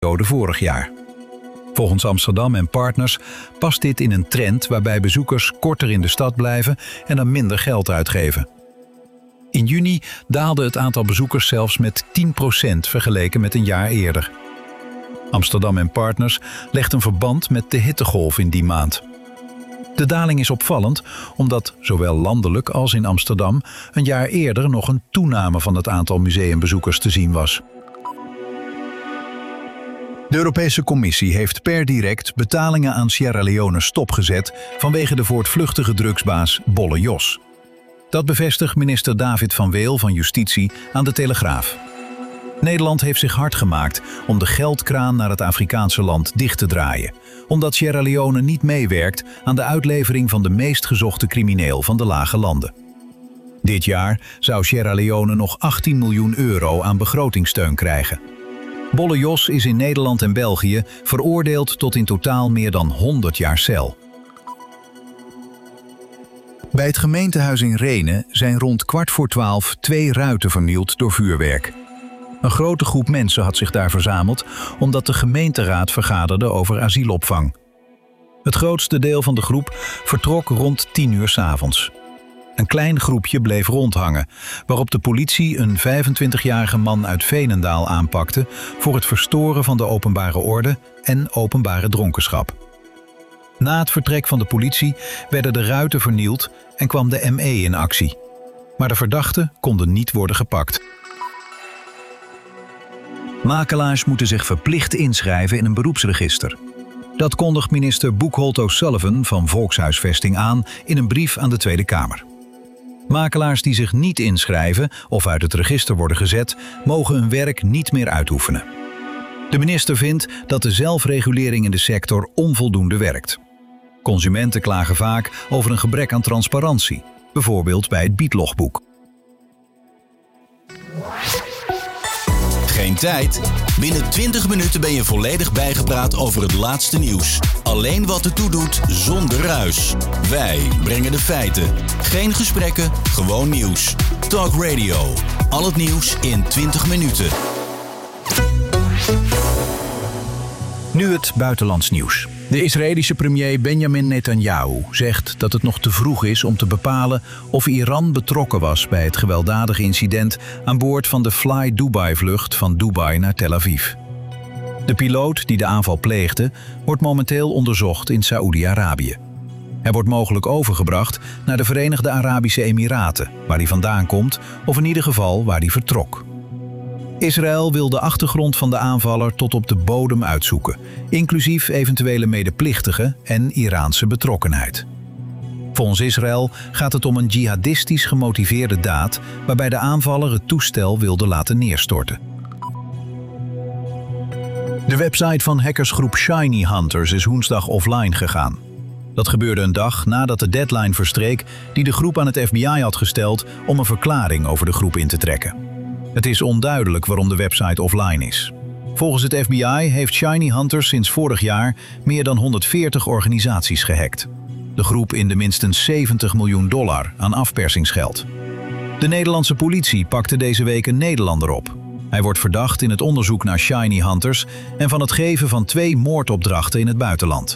periode vorig jaar. Volgens Amsterdam en Partners past dit in een trend waarbij bezoekers korter in de stad blijven en dan minder geld uitgeven. In juni daalde het aantal bezoekers zelfs met 10% vergeleken met een jaar eerder. Amsterdam en Partners legt een verband met de hittegolf in die maand. De daling is opvallend omdat zowel landelijk als in Amsterdam een jaar eerder nog een toename van het aantal museumbezoekers te zien was. De Europese Commissie heeft per direct betalingen aan Sierra Leone stopgezet vanwege de voortvluchtige drugsbaas Bolle Jos. Dat bevestigt minister David van Weel van Justitie aan de Telegraaf. Nederland heeft zich hard gemaakt om de geldkraan naar het Afrikaanse land dicht te draaien, omdat Sierra Leone niet meewerkt aan de uitlevering van de meest gezochte crimineel van de lage landen. Dit jaar zou Sierra Leone nog 18 miljoen euro aan begrotingssteun krijgen. Bolle Jos is in Nederland en België veroordeeld tot in totaal meer dan 100 jaar cel. Bij het gemeentehuis in Rhenen zijn rond 11:15 2 ruiten vernield door vuurwerk. Een grote groep mensen had zich daar verzameld omdat de gemeenteraad vergaderde over asielopvang. Het grootste deel van de groep vertrok rond 10 uur 's avonds. Een klein groepje bleef rondhangen, waarop de politie een 25-jarige man uit Veenendaal aanpakte voor het verstoren van de openbare orde en openbare dronkenschap. Na het vertrek van de politie werden de ruiten vernield en kwam de ME in actie. Maar de verdachten konden niet worden gepakt. Makelaars moeten zich verplicht inschrijven in een beroepsregister. Dat kondigt minister Buchholz O'Sullivan van Volkshuisvesting aan in een brief aan de Tweede Kamer. Makelaars die zich niet inschrijven of uit het register worden gezet, mogen hun werk niet meer uitoefenen. De minister vindt dat de zelfregulering in de sector onvoldoende werkt. Consumenten klagen vaak over een gebrek aan transparantie, bijvoorbeeld bij het biedlogboek. Geen tijd? Binnen 20 minuten ben je volledig bijgepraat over het laatste nieuws. Alleen wat ertoe doet, zonder ruis. Wij brengen de feiten. Geen gesprekken, gewoon nieuws. Talk Radio. Al het nieuws in 20 minuten. Nu het buitenlands nieuws. De Israëlische premier Benjamin Netanyahu zegt dat het nog te vroeg is om te bepalen of Iran betrokken was bij het gewelddadige incident aan boord van de Fly Dubai-vlucht van Dubai naar Tel Aviv. De piloot die de aanval pleegde wordt momenteel onderzocht in Saoedi-Arabië. Hij wordt mogelijk overgebracht naar de Verenigde Arabische Emiraten, waar hij vandaan komt, of in ieder geval waar hij vertrok. Israël wil de achtergrond van de aanvaller tot op de bodem uitzoeken, inclusief eventuele medeplichtigen en Iraanse betrokkenheid. Volgens Israël gaat het om een jihadistisch gemotiveerde daad waarbij de aanvaller het toestel wilde laten neerstorten. De website van hackersgroep Shiny Hunters is woensdag offline gegaan. Dat gebeurde een dag nadat de deadline verstreek die de groep aan het FBI had gesteld om een verklaring over de groep in te trekken. Het is onduidelijk waarom de website offline is. Volgens het FBI heeft Shiny Hunters sinds vorig jaar meer dan 140 organisaties gehackt. De groep in de minstens $70 miljoen aan afpersingsgeld. De Nederlandse politie pakte deze week een Nederlander op. Hij wordt verdacht in het onderzoek naar Shiny Hunters en van het geven van 2 moordopdrachten in het buitenland.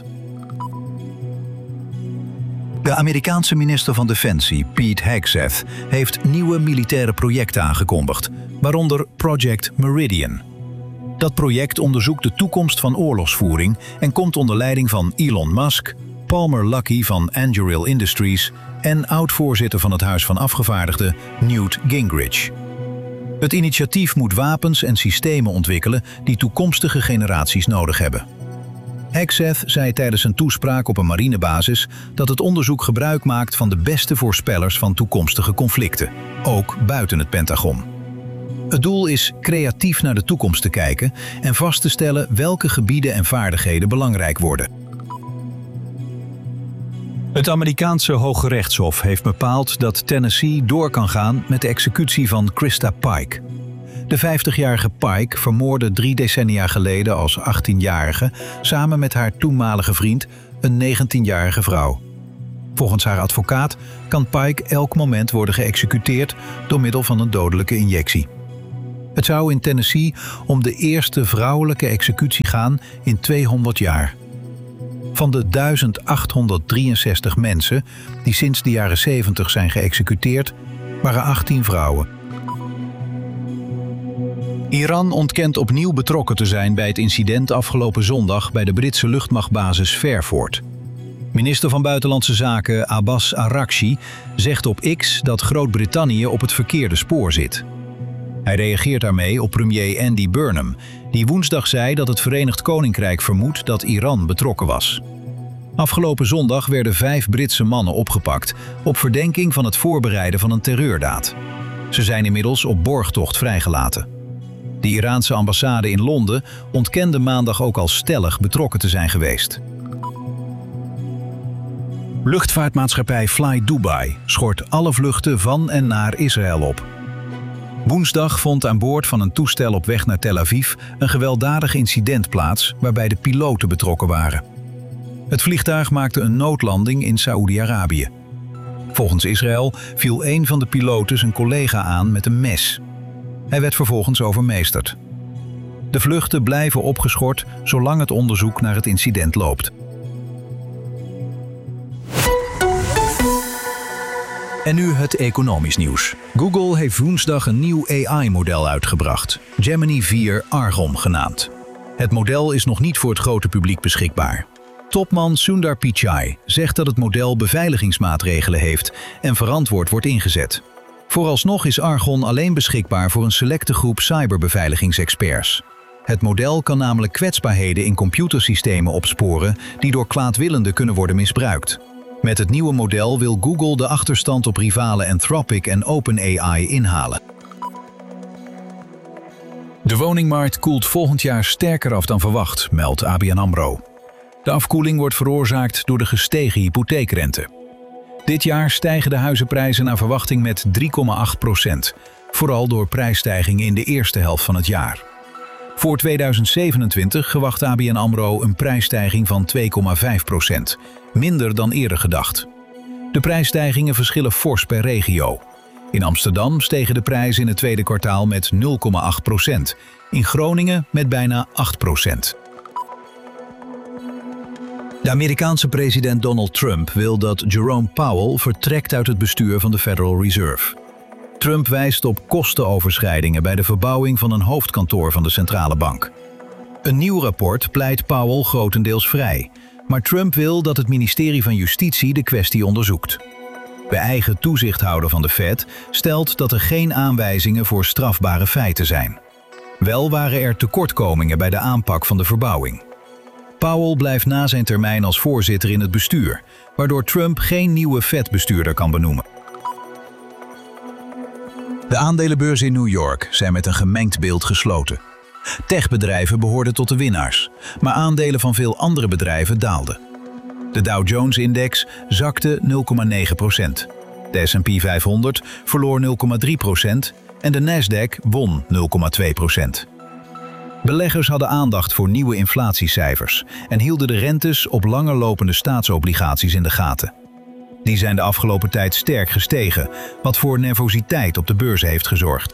De Amerikaanse minister van Defensie, Pete Hegseth, heeft nieuwe militaire projecten aangekondigd, waaronder Project Meridian. Dat project onderzoekt de toekomst van oorlogsvoering en komt onder leiding van Elon Musk, Palmer Luckey van Anduril Industries en oud-voorzitter van het Huis van Afgevaardigden Newt Gingrich. Het initiatief moet wapens en systemen ontwikkelen die toekomstige generaties nodig hebben. Hegseth zei tijdens een toespraak op een marinebasis dat het onderzoek gebruik maakt van de beste voorspellers van toekomstige conflicten, ook buiten het Pentagon. Het doel is creatief naar de toekomst te kijken en vast te stellen welke gebieden en vaardigheden belangrijk worden. Het Amerikaanse Hoge Rechtshof heeft bepaald dat Tennessee door kan gaan met de executie van Krista Pike. De 50-jarige Pike vermoordde 3 decennia geleden als 18-jarige samen met haar toenmalige vriend, een 19-jarige vrouw. Volgens haar advocaat kan Pike elk moment worden geëxecuteerd door middel van een dodelijke injectie. Het zou in Tennessee om de eerste vrouwelijke executie gaan in 200 jaar. Van de 1863 mensen die sinds de jaren 70 zijn geëxecuteerd, waren 18 vrouwen. Iran ontkent opnieuw betrokken te zijn bij het incident afgelopen zondag bij de Britse luchtmachtbasis Fairford. Minister van Buitenlandse Zaken Abbas Araghchi zegt op X dat Groot-Brittannië op het verkeerde spoor zit. Hij reageert daarmee op premier Andy Burnham, die woensdag zei dat het Verenigd Koninkrijk vermoedt dat Iran betrokken was. Afgelopen zondag werden 5 Britse mannen opgepakt op verdenking van het voorbereiden van een terreurdaad. Ze zijn inmiddels op borgtocht vrijgelaten. De Iraanse ambassade in Londen ontkende maandag ook al stellig betrokken te zijn geweest. Luchtvaartmaatschappij Fly Dubai schort alle vluchten van en naar Israël op. Woensdag vond aan boord van een toestel op weg naar Tel Aviv een gewelddadig incident plaats waarbij de piloten betrokken waren. Het vliegtuig maakte een noodlanding in Saoedi-Arabië. Volgens Israël viel een van de piloten zijn collega aan met een mes. Hij werd vervolgens overmeesterd. De vluchten blijven opgeschort zolang het onderzoek naar het incident loopt. En nu het economisch nieuws. Google heeft woensdag een nieuw AI-model uitgebracht, Gemini 4 Argon genaamd. Het model is nog niet voor het grote publiek beschikbaar. Topman Sundar Pichai zegt dat het model beveiligingsmaatregelen heeft en verantwoord wordt ingezet. Vooralsnog is Argon alleen beschikbaar voor een selecte groep cyberbeveiligingsexperts. Het model kan namelijk kwetsbaarheden in computersystemen opsporen die door kwaadwillenden kunnen worden misbruikt. Met het nieuwe model wil Google de achterstand op rivalen Anthropic en OpenAI inhalen. De woningmarkt koelt volgend jaar sterker af dan verwacht, meldt ABN AMRO. De afkoeling wordt veroorzaakt door de gestegen hypotheekrente. Dit jaar stijgen de huizenprijzen naar verwachting met 3,8%, vooral door prijsstijgingen in de eerste helft van het jaar. Voor 2027 verwacht ABN AMRO een prijsstijging van 2,5%, minder dan eerder gedacht. De prijsstijgingen verschillen fors per regio. In Amsterdam stegen de prijzen in het tweede kwartaal met 0,8%, in Groningen met bijna 8%. De Amerikaanse president Donald Trump wil dat Jerome Powell vertrekt uit het bestuur van de Federal Reserve. Trump wijst op kostenoverschrijdingen bij de verbouwing van een hoofdkantoor van de centrale bank. Een nieuw rapport pleit Powell grotendeels vrij, maar Trump wil dat het ministerie van Justitie de kwestie onderzoekt. De eigen toezichthouder van de Fed stelt dat er geen aanwijzingen voor strafbare feiten zijn. Wel waren er tekortkomingen bij de aanpak van de verbouwing. Powell blijft na zijn termijn als voorzitter in het bestuur, waardoor Trump geen nieuwe Fed-bestuurder kan benoemen. De aandelenbeurzen in New York zijn met een gemengd beeld gesloten. Techbedrijven behoorden tot de winnaars, maar aandelen van veel andere bedrijven daalden. De Dow Jones-index zakte 0,9%. De S&P 500 verloor 0,3% en de Nasdaq won 0,2%. Beleggers hadden aandacht voor nieuwe inflatiecijfers en hielden de rentes op langer lopende staatsobligaties in de gaten. Die zijn de afgelopen tijd sterk gestegen, wat voor nervositeit op de beurzen heeft gezorgd.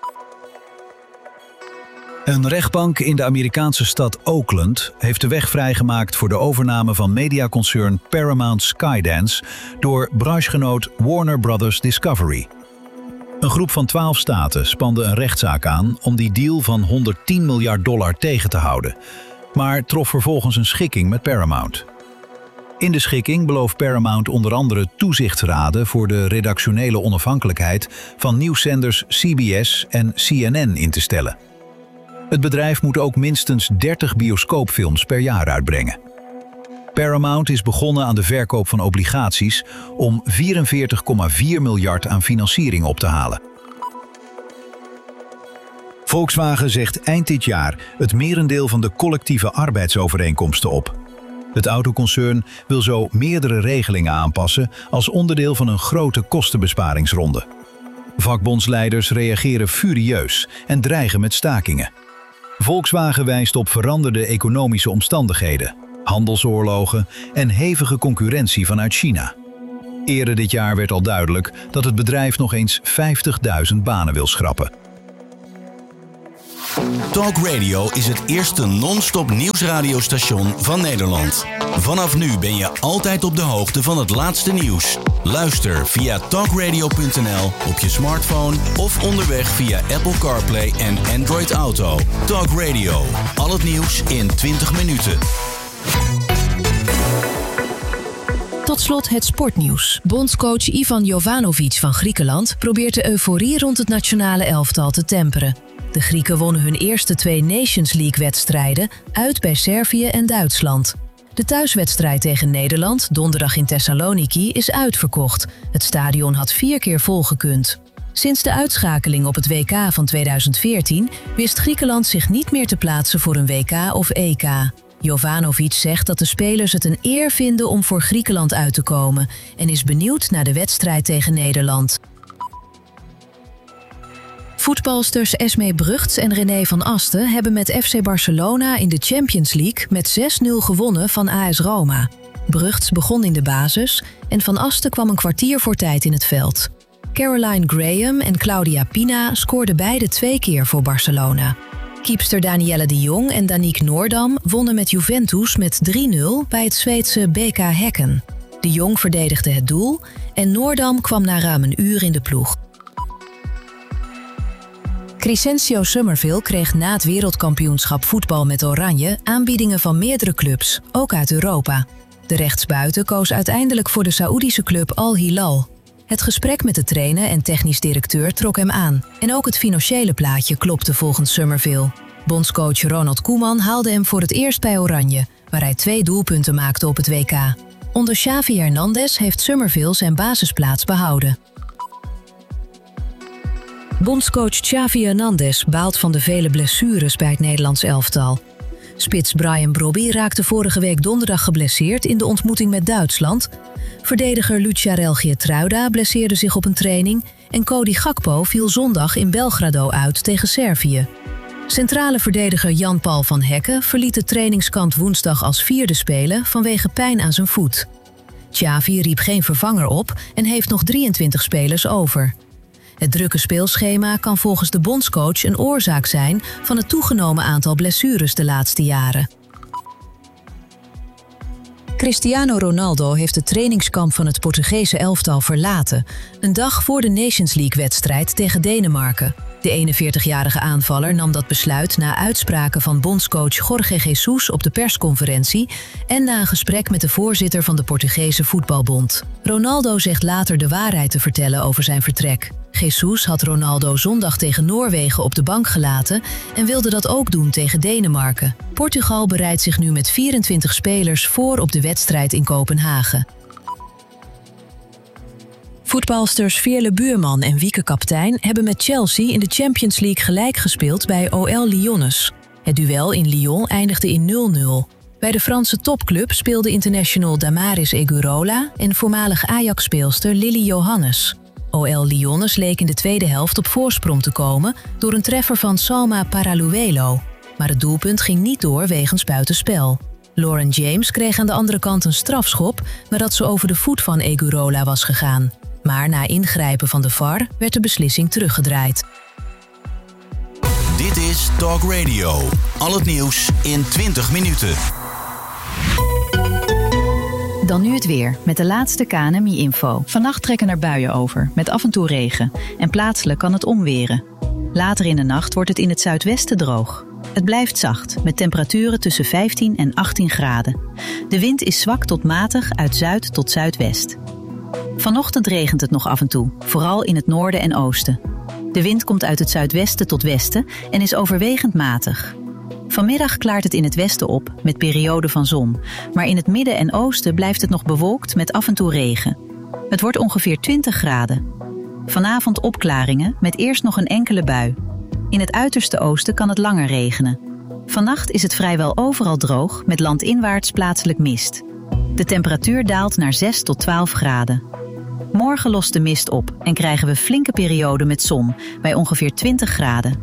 Een rechtbank in de Amerikaanse stad Oakland heeft de weg vrijgemaakt voor de overname van mediaconcern Paramount Skydance door branchegenoot Warner Brothers Discovery. Een groep van 12 staten spande een rechtszaak aan om die deal van $110 miljard tegen te houden, maar trof vervolgens een schikking met Paramount. In de schikking belooft Paramount onder andere toezichtsraden voor de redactionele onafhankelijkheid van nieuwszenders CBS en CNN in te stellen. Het bedrijf moet ook minstens 30 bioscoopfilms per jaar uitbrengen. Paramount is begonnen aan de verkoop van obligaties om 44,4 miljard aan financiering op te halen. Volkswagen zegt eind dit jaar het merendeel van de collectieve arbeidsovereenkomsten op. Het autoconcern wil zo meerdere regelingen aanpassen als onderdeel van een grote kostenbesparingsronde. Vakbondsleiders reageren furieus en dreigen met stakingen. Volkswagen wijst op veranderde economische omstandigheden, handelsoorlogen en hevige concurrentie vanuit China. Eerder dit jaar werd al duidelijk dat het bedrijf nog eens 50.000 banen wil schrappen. Talk Radio is het eerste non-stop nieuwsradiostation van Nederland. Vanaf nu ben je altijd op de hoogte van het laatste nieuws. Luister via talkradio.nl op je smartphone of onderweg via Apple CarPlay en Android Auto. Talk Radio. Al het nieuws in 20 minuten. Tot slot het sportnieuws. Bondscoach Ivan Jovanovic van Griekenland probeert de euforie rond het nationale elftal te temperen. De Grieken wonnen hun eerste 2 Nations League-wedstrijden uit bij Servië en Duitsland. De thuiswedstrijd tegen Nederland, donderdag in Thessaloniki, is uitverkocht. Het stadion had 4 keer volgekund. Sinds de uitschakeling op het WK van 2014 wist Griekenland zich niet meer te plaatsen voor een WK of EK. Jovanovic zegt dat de spelers het een eer vinden om voor Griekenland uit te komen en is benieuwd naar de wedstrijd tegen Nederland. Voetbalsters Esmee Brugts en René van Asten hebben met FC Barcelona in de Champions League met 6-0 gewonnen van AS Roma. Brugts begon in de basis en Van Asten kwam een kwartier voor tijd in het veld. Caroline Graham en Claudia Pina scoorden beide 2 keer voor Barcelona. Keepster Danielle de Jong en Danique Noordam wonnen met Juventus met 3-0 bij het Zweedse BK Häcken. De Jong verdedigde het doel en Noordam kwam na ruim een uur in de ploeg. Crescencio Summerville kreeg na het wereldkampioenschap voetbal met Oranje aanbiedingen van meerdere clubs, ook uit Europa. De rechtsbuiten koos uiteindelijk voor de Saoedische club Al Hilal. Het gesprek met de trainer en technisch directeur trok hem aan en ook het financiële plaatje klopte volgens Summerville. Bondscoach Ronald Koeman haalde hem voor het eerst bij Oranje, waar hij 2 doelpunten maakte op het WK. Onder Xavi Hernandez heeft Summerville zijn basisplaats behouden. Bondscoach Xavi Hernandez baalt van de vele blessures bij het Nederlands elftal. Spits Brian Brobby raakte vorige week donderdag geblesseerd in de ontmoeting met Duitsland. Verdediger Lucharel Geertruida blesseerde zich op een training en Cody Gakpo viel zondag in Belgrado uit tegen Servië. Centrale verdediger Jan-Paul van Hekken verliet het trainingskamp woensdag als 4e speler vanwege pijn aan zijn voet. Xavi riep geen vervanger op en heeft nog 23 spelers over. Het drukke speelschema kan volgens de bondscoach een oorzaak zijn van het toegenomen aantal blessures de laatste jaren. Cristiano Ronaldo heeft het trainingskamp van het Portugese elftal verlaten, een dag voor de Nations League-wedstrijd tegen Denemarken. De 41-jarige aanvaller nam dat besluit na uitspraken van bondscoach Jorge Jesus op de persconferentie en na een gesprek met de voorzitter van de Portugese Voetbalbond. Ronaldo zegt later de waarheid te vertellen over zijn vertrek. Jesus had Ronaldo zondag tegen Noorwegen op de bank gelaten en wilde dat ook doen tegen Denemarken. Portugal bereidt zich nu met 24 spelers voor op de wedstrijd in Kopenhagen. Voetbalsters Veerle Buurman en Wieke Kaptein hebben met Chelsea in de Champions League gelijk gespeeld bij OL Lyonnais. Het duel in Lyon eindigde in 0-0. Bij de Franse topclub speelde international Damaris Egurola en voormalig Ajax-speelster Lily Johannes. OL Lyonnais leek in de tweede helft op voorsprong te komen door een treffer van Salma Paraluelo. Maar het doelpunt ging niet door wegens buitenspel. Lauren James kreeg aan de andere kant een strafschop nadat ze over de voet van Egurola was gegaan. Maar na ingrijpen van de VAR werd de beslissing teruggedraaid. Dit is Talk Radio. Al het nieuws in 20 minuten. Dan nu het weer, met de laatste KNMI-info. Vannacht trekken er buien over, met af en toe regen. En plaatselijk kan het omweren. Later in de nacht wordt het in het zuidwesten droog. Het blijft zacht, met temperaturen tussen 15 en 18 graden. De wind is zwak tot matig uit zuid tot zuidwest. Vanochtend regent het nog af en toe, vooral in het noorden en oosten. De wind komt uit het zuidwesten tot westen en is overwegend matig. Vanmiddag klaart het in het westen op, met perioden van zon. Maar in het midden en oosten blijft het nog bewolkt met af en toe regen. Het wordt ongeveer 20 graden. Vanavond opklaringen, met eerst nog een enkele bui. In het uiterste oosten kan het langer regenen. Vannacht is het vrijwel overal droog, met landinwaarts plaatselijk mist. De temperatuur daalt naar 6 tot 12 graden. Morgen lost de mist op en krijgen we flinke perioden met zon, bij ongeveer 20 graden.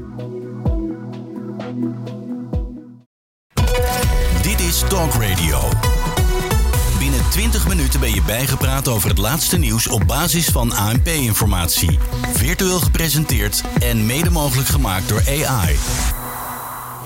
Dit is Talk Radio. Binnen 20 minuten ben je bijgepraat over het laatste nieuws op basis van ANP-informatie. Virtueel gepresenteerd en mede mogelijk gemaakt door AI.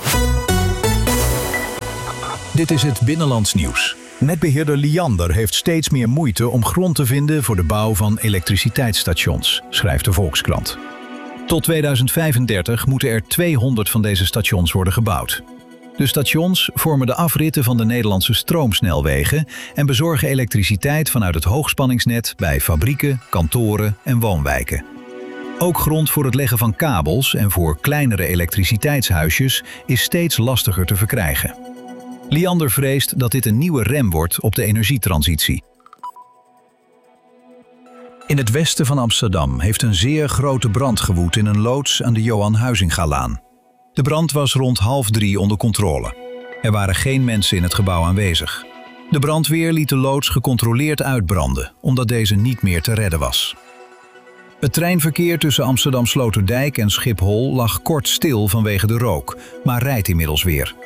Dit is het Binnenlands Nieuws. Netbeheerder Liander heeft steeds meer moeite om grond te vinden voor de bouw van elektriciteitsstations, schrijft de Volkskrant. Tot 2035 moeten er 200 van deze stations worden gebouwd. De stations vormen de afritten van de Nederlandse stroomsnelwegen en bezorgen elektriciteit vanuit het hoogspanningsnet bij fabrieken, kantoren en woonwijken. Ook grond voor het leggen van kabels en voor kleinere elektriciteitshuisjes is steeds lastiger te verkrijgen. Liander vreest dat dit een nieuwe rem wordt op de energietransitie. In het westen van Amsterdam heeft een zeer grote brand gewoed in een loods aan de Johan Huizingalaan. De brand was rond 2:30 onder controle. Er waren geen mensen in het gebouw aanwezig. De brandweer liet de loods gecontroleerd uitbranden, omdat deze niet meer te redden was. Het treinverkeer tussen Amsterdam-Sloterdijk en Schiphol lag kort stil vanwege de rook, maar rijdt inmiddels weer.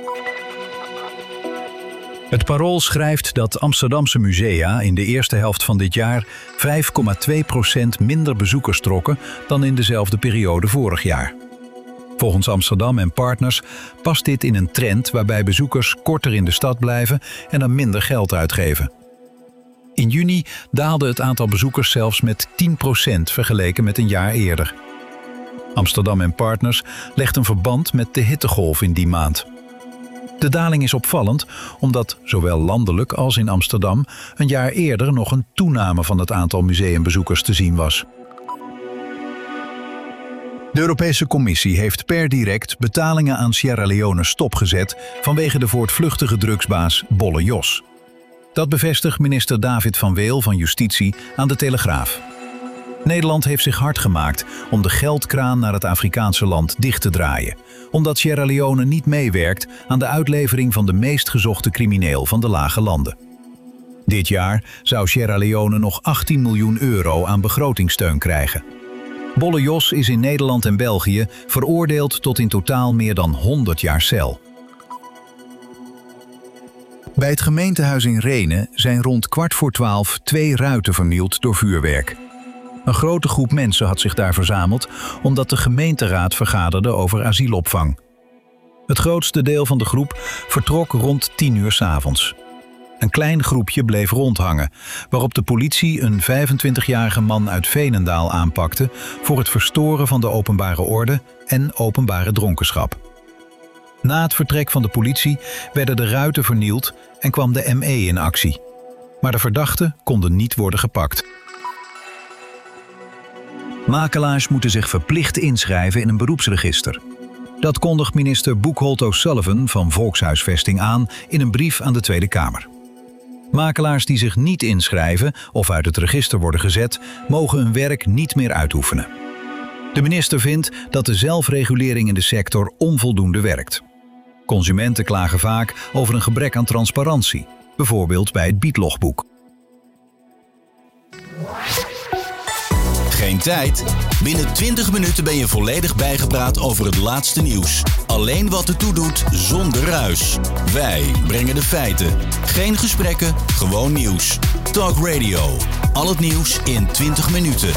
Het Parool schrijft dat Amsterdamse musea in de eerste helft van dit jaar 5,2% minder bezoekers trokken dan in dezelfde periode vorig jaar. Volgens Amsterdam en Partners past dit in een trend waarbij bezoekers korter in de stad blijven en dan minder geld uitgeven. In juni daalde het aantal bezoekers zelfs met 10% vergeleken met een jaar eerder. Amsterdam en Partners legt een verband met de hittegolf in die maand. De daling is opvallend omdat zowel landelijk als in Amsterdam een jaar eerder nog een toename van het aantal museumbezoekers te zien was. De Europese Commissie heeft per direct betalingen aan Sierra Leone stopgezet vanwege de voortvluchtige drugsbaas Bolle Jos. Dat bevestigt minister David van Weel van Justitie aan de Telegraaf. Nederland heeft zich hard gemaakt om de geldkraan naar het Afrikaanse land dicht te draaien, omdat Sierra Leone niet meewerkt aan de uitlevering van de meest gezochte crimineel van de lage landen. Dit jaar zou Sierra Leone nog 18 miljoen euro aan begrotingssteun krijgen. Bolle Jos is in Nederland en België veroordeeld tot in totaal meer dan 100 jaar cel. Bij het gemeentehuis in Rhenen zijn rond 11:15 2 ruiten vernield door vuurwerk. Een grote groep mensen had zich daar verzameld omdat de gemeenteraad vergaderde over asielopvang. Het grootste deel van de groep vertrok rond 10:00 's avonds. Een klein groepje bleef rondhangen, waarop de politie een 25-jarige man uit Veenendaal aanpakte voor het verstoren van de openbare orde en openbare dronkenschap. Na het vertrek van de politie werden de ruiten vernield en kwam de ME in actie. Maar de verdachten konden niet worden gepakt. Makelaars moeten zich verplicht inschrijven in een beroepsregister. Dat kondigt minister Boekholt O'Sullivan van Volkshuisvesting aan in een brief aan de Tweede Kamer. Makelaars die zich niet inschrijven of uit het register worden gezet, mogen hun werk niet meer uitoefenen. De minister vindt dat de zelfregulering in de sector onvoldoende werkt. Consumenten klagen vaak over een gebrek aan transparantie, bijvoorbeeld bij het biedlogboek. Geen tijd? Binnen 20 minuten ben je volledig bijgepraat over het laatste nieuws. Alleen wat ertoe doet, zonder ruis. Wij brengen de feiten. Geen gesprekken, gewoon nieuws. Talk Radio. Al het nieuws in 20 minuten.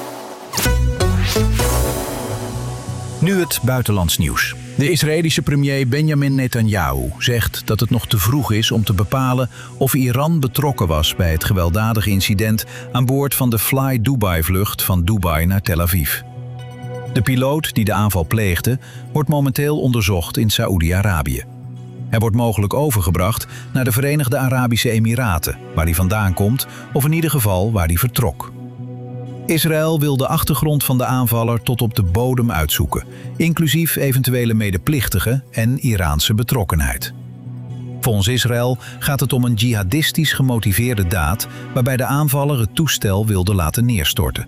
Nu het buitenlands nieuws. De Israëlische premier Benjamin Netanyahu zegt dat het nog te vroeg is om te bepalen of Iran betrokken was bij het gewelddadige incident aan boord van de Fly Dubai-vlucht van Dubai naar Tel Aviv. De piloot die de aanval pleegde wordt momenteel onderzocht in Saoedi-Arabië. Hij wordt mogelijk overgebracht naar de Verenigde Arabische Emiraten, waar hij vandaan komt, of in ieder geval waar hij vertrok. Israël wil de achtergrond van de aanvaller tot op de bodem uitzoeken, inclusief eventuele medeplichtigen en Iraanse betrokkenheid. Volgens Israël gaat het om een jihadistisch gemotiveerde daad waarbij de aanvaller het toestel wilde laten neerstorten.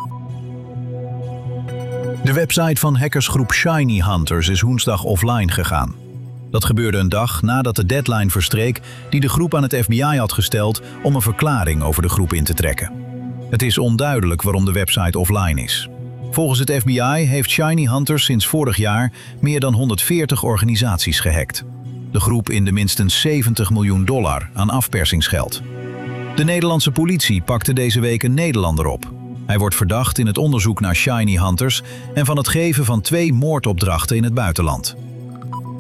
De website van hackersgroep Shiny Hunters is woensdag offline gegaan. Dat gebeurde een dag nadat de deadline verstreek die de groep aan het FBI had gesteld om een verklaring over de groep in te trekken. Het is onduidelijk waarom de website offline is. Volgens het FBI heeft Shiny Hunters sinds vorig jaar meer dan 140 organisaties gehackt. De groep inde minstens $70 miljoen aan afpersingsgeld. De Nederlandse politie pakte deze week een Nederlander op. Hij wordt verdacht in het onderzoek naar Shiny Hunters en van het geven van 2 moordopdrachten in het buitenland.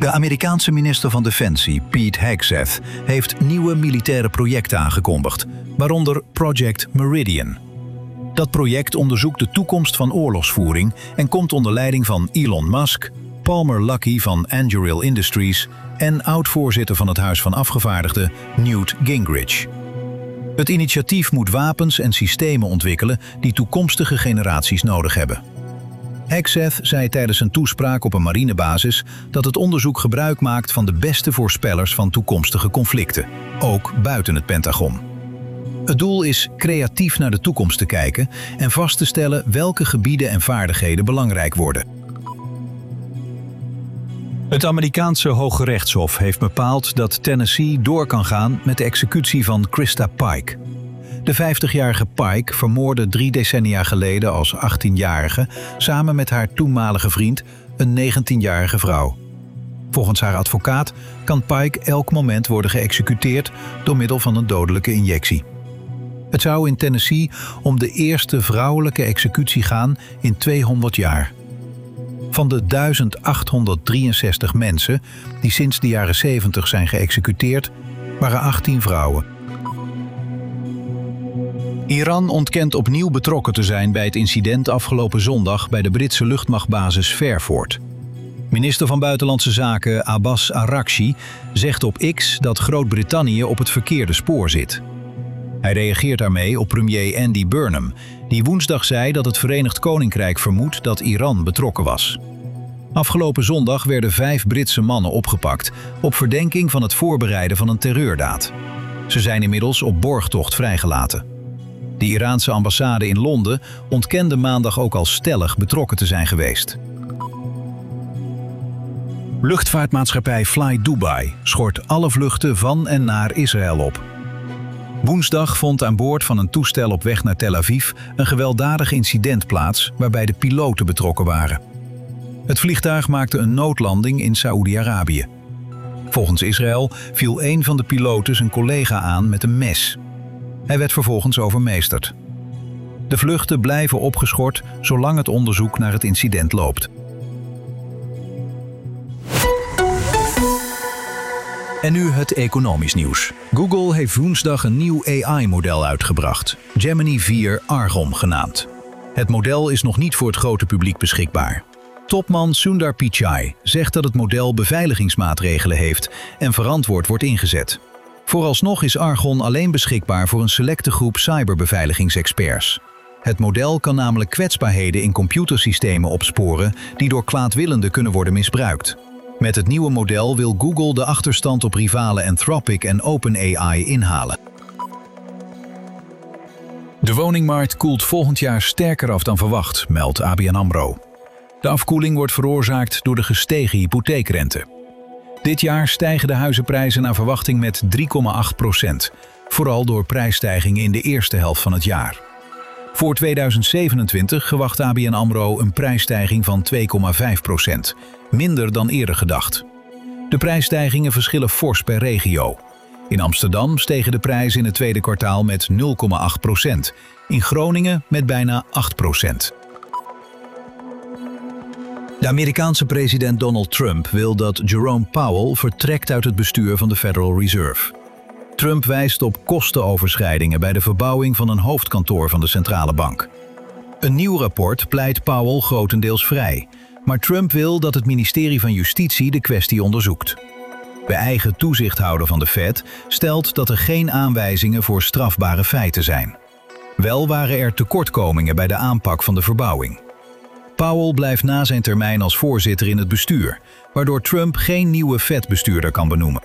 De Amerikaanse minister van Defensie, Pete Hegseth, heeft nieuwe militaire projecten aangekondigd, waaronder Project Meridian. Dat project onderzoekt de toekomst van oorlogsvoering en komt onder leiding van Elon Musk, Palmer Luckey van Anduril Industries en oud-voorzitter van het Huis van Afgevaardigden Newt Gingrich. Het initiatief moet wapens en systemen ontwikkelen die toekomstige generaties nodig hebben. Hegseth zei tijdens een toespraak op een marinebasis dat het onderzoek gebruik maakt van de beste voorspellers van toekomstige conflicten, ook buiten het Pentagon. Het doel is creatief naar de toekomst te kijken en vast te stellen welke gebieden en vaardigheden belangrijk worden. Het Amerikaanse Hoge Rechtshof heeft bepaald dat Tennessee door kan gaan met de executie van Krista Pike. De 50-jarige Pike vermoordde 3 decennia geleden als 18-jarige samen met haar toenmalige vriend, een 19-jarige vrouw. Volgens haar advocaat kan Pike elk moment worden geëxecuteerd door middel van een dodelijke injectie. Het zou in Tennessee om de eerste vrouwelijke executie gaan in 200 jaar. Van de 1863 mensen die sinds de jaren 70 zijn geëxecuteerd, waren 18 vrouwen. Iran ontkent opnieuw betrokken te zijn bij het incident afgelopen zondag bij de Britse luchtmachtbasis Fairford. Minister van Buitenlandse Zaken Abbas Araghchi zegt op X dat Groot-Brittannië op het verkeerde spoor zit. Hij reageert daarmee op premier Andy Burnham, die woensdag zei dat het Verenigd Koninkrijk vermoedt dat Iran betrokken was. Afgelopen zondag werden 5 Britse mannen opgepakt op verdenking van het voorbereiden van een terreurdaad. Ze zijn inmiddels op borgtocht vrijgelaten. De Iraanse ambassade in Londen ontkende maandag ook al stellig betrokken te zijn geweest. Luchtvaartmaatschappij Fly Dubai schort alle vluchten van en naar Israël op. Woensdag vond aan boord van een toestel op weg naar Tel Aviv een gewelddadig incident plaats waarbij de piloten betrokken waren. Het vliegtuig maakte een noodlanding in Saoedi-Arabië. Volgens Israël viel een van de piloten zijn collega aan met een mes. Hij werd vervolgens overmeesterd. De vluchten blijven opgeschort zolang het onderzoek naar het incident loopt. En nu het economisch nieuws. Google heeft woensdag een nieuw AI-model uitgebracht, Gemini 4 Argon genaamd. Het model is nog niet voor het grote publiek beschikbaar. Topman Sundar Pichai zegt dat het model beveiligingsmaatregelen heeft en verantwoord wordt ingezet. Vooralsnog is Argon alleen beschikbaar voor een selecte groep cyberbeveiligingsexperts. Het model kan namelijk kwetsbaarheden in computersystemen opsporen die door kwaadwillenden kunnen worden misbruikt. Met het nieuwe model wil Google de achterstand op rivalen Anthropic en OpenAI inhalen. De woningmarkt koelt volgend jaar sterker af dan verwacht, meldt ABN AMRO. De afkoeling wordt veroorzaakt door de gestegen hypotheekrente. Dit jaar stijgen de huizenprijzen naar verwachting met 3,8%, vooral door prijsstijgingen in de eerste helft van het jaar. Voor 2027 verwacht ABN AMRO een prijsstijging van 2,5%, minder dan eerder gedacht. De prijsstijgingen verschillen fors per regio. In Amsterdam stegen de prijzen in het tweede kwartaal met 0,8%, in Groningen met bijna 8%. De Amerikaanse president Donald Trump wil dat Jerome Powell vertrekt uit het bestuur van de Federal Reserve. Trump wijst op kostenoverschrijdingen bij de verbouwing van een hoofdkantoor van de centrale bank. Een nieuw rapport pleit Powell grotendeels vrij, maar Trump wil dat het ministerie van Justitie de kwestie onderzoekt. De eigen toezichthouder van de Fed stelt dat er geen aanwijzingen voor strafbare feiten zijn. Wel waren er tekortkomingen bij de aanpak van de verbouwing. Powell blijft na zijn termijn als voorzitter in het bestuur, waardoor Trump geen nieuwe Fed-bestuurder kan benoemen.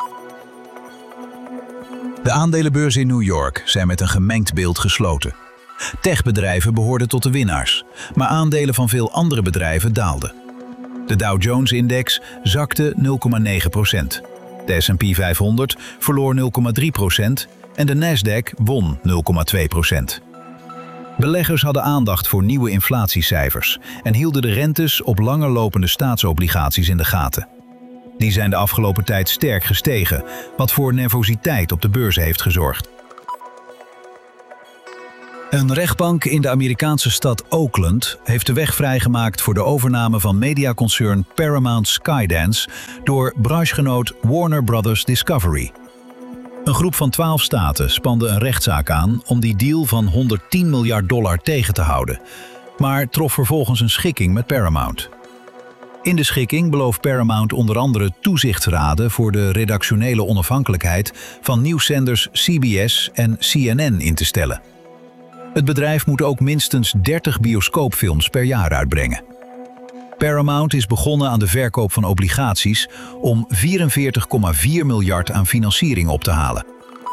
De aandelenbeurzen in New York zijn met een gemengd beeld gesloten. Techbedrijven behoorden tot de winnaars, maar aandelen van veel andere bedrijven daalden. De Dow Jones-index zakte 0,9%. De S&P 500 verloor 0,3% en de Nasdaq won 0,2%. Beleggers hadden aandacht voor nieuwe inflatiecijfers en hielden de rentes op langer lopende staatsobligaties in de gaten. Die zijn de afgelopen tijd sterk gestegen, wat voor nervositeit op de beurzen heeft gezorgd. Een rechtbank in de Amerikaanse stad Oakland heeft de weg vrijgemaakt voor de overname van mediaconcern Paramount Skydance door branchegenoot Warner Brothers Discovery. Een groep van 12 staten spande een rechtszaak aan om die deal van $110 miljard tegen te houden, maar trof vervolgens een schikking met Paramount. In de schikking belooft Paramount onder andere toezichtsraden voor de redactionele onafhankelijkheid van nieuwszenders CBS en CNN in te stellen. Het bedrijf moet ook minstens 30 bioscoopfilms per jaar uitbrengen. Paramount is begonnen aan de verkoop van obligaties om $44,4 miljard aan financiering op te halen.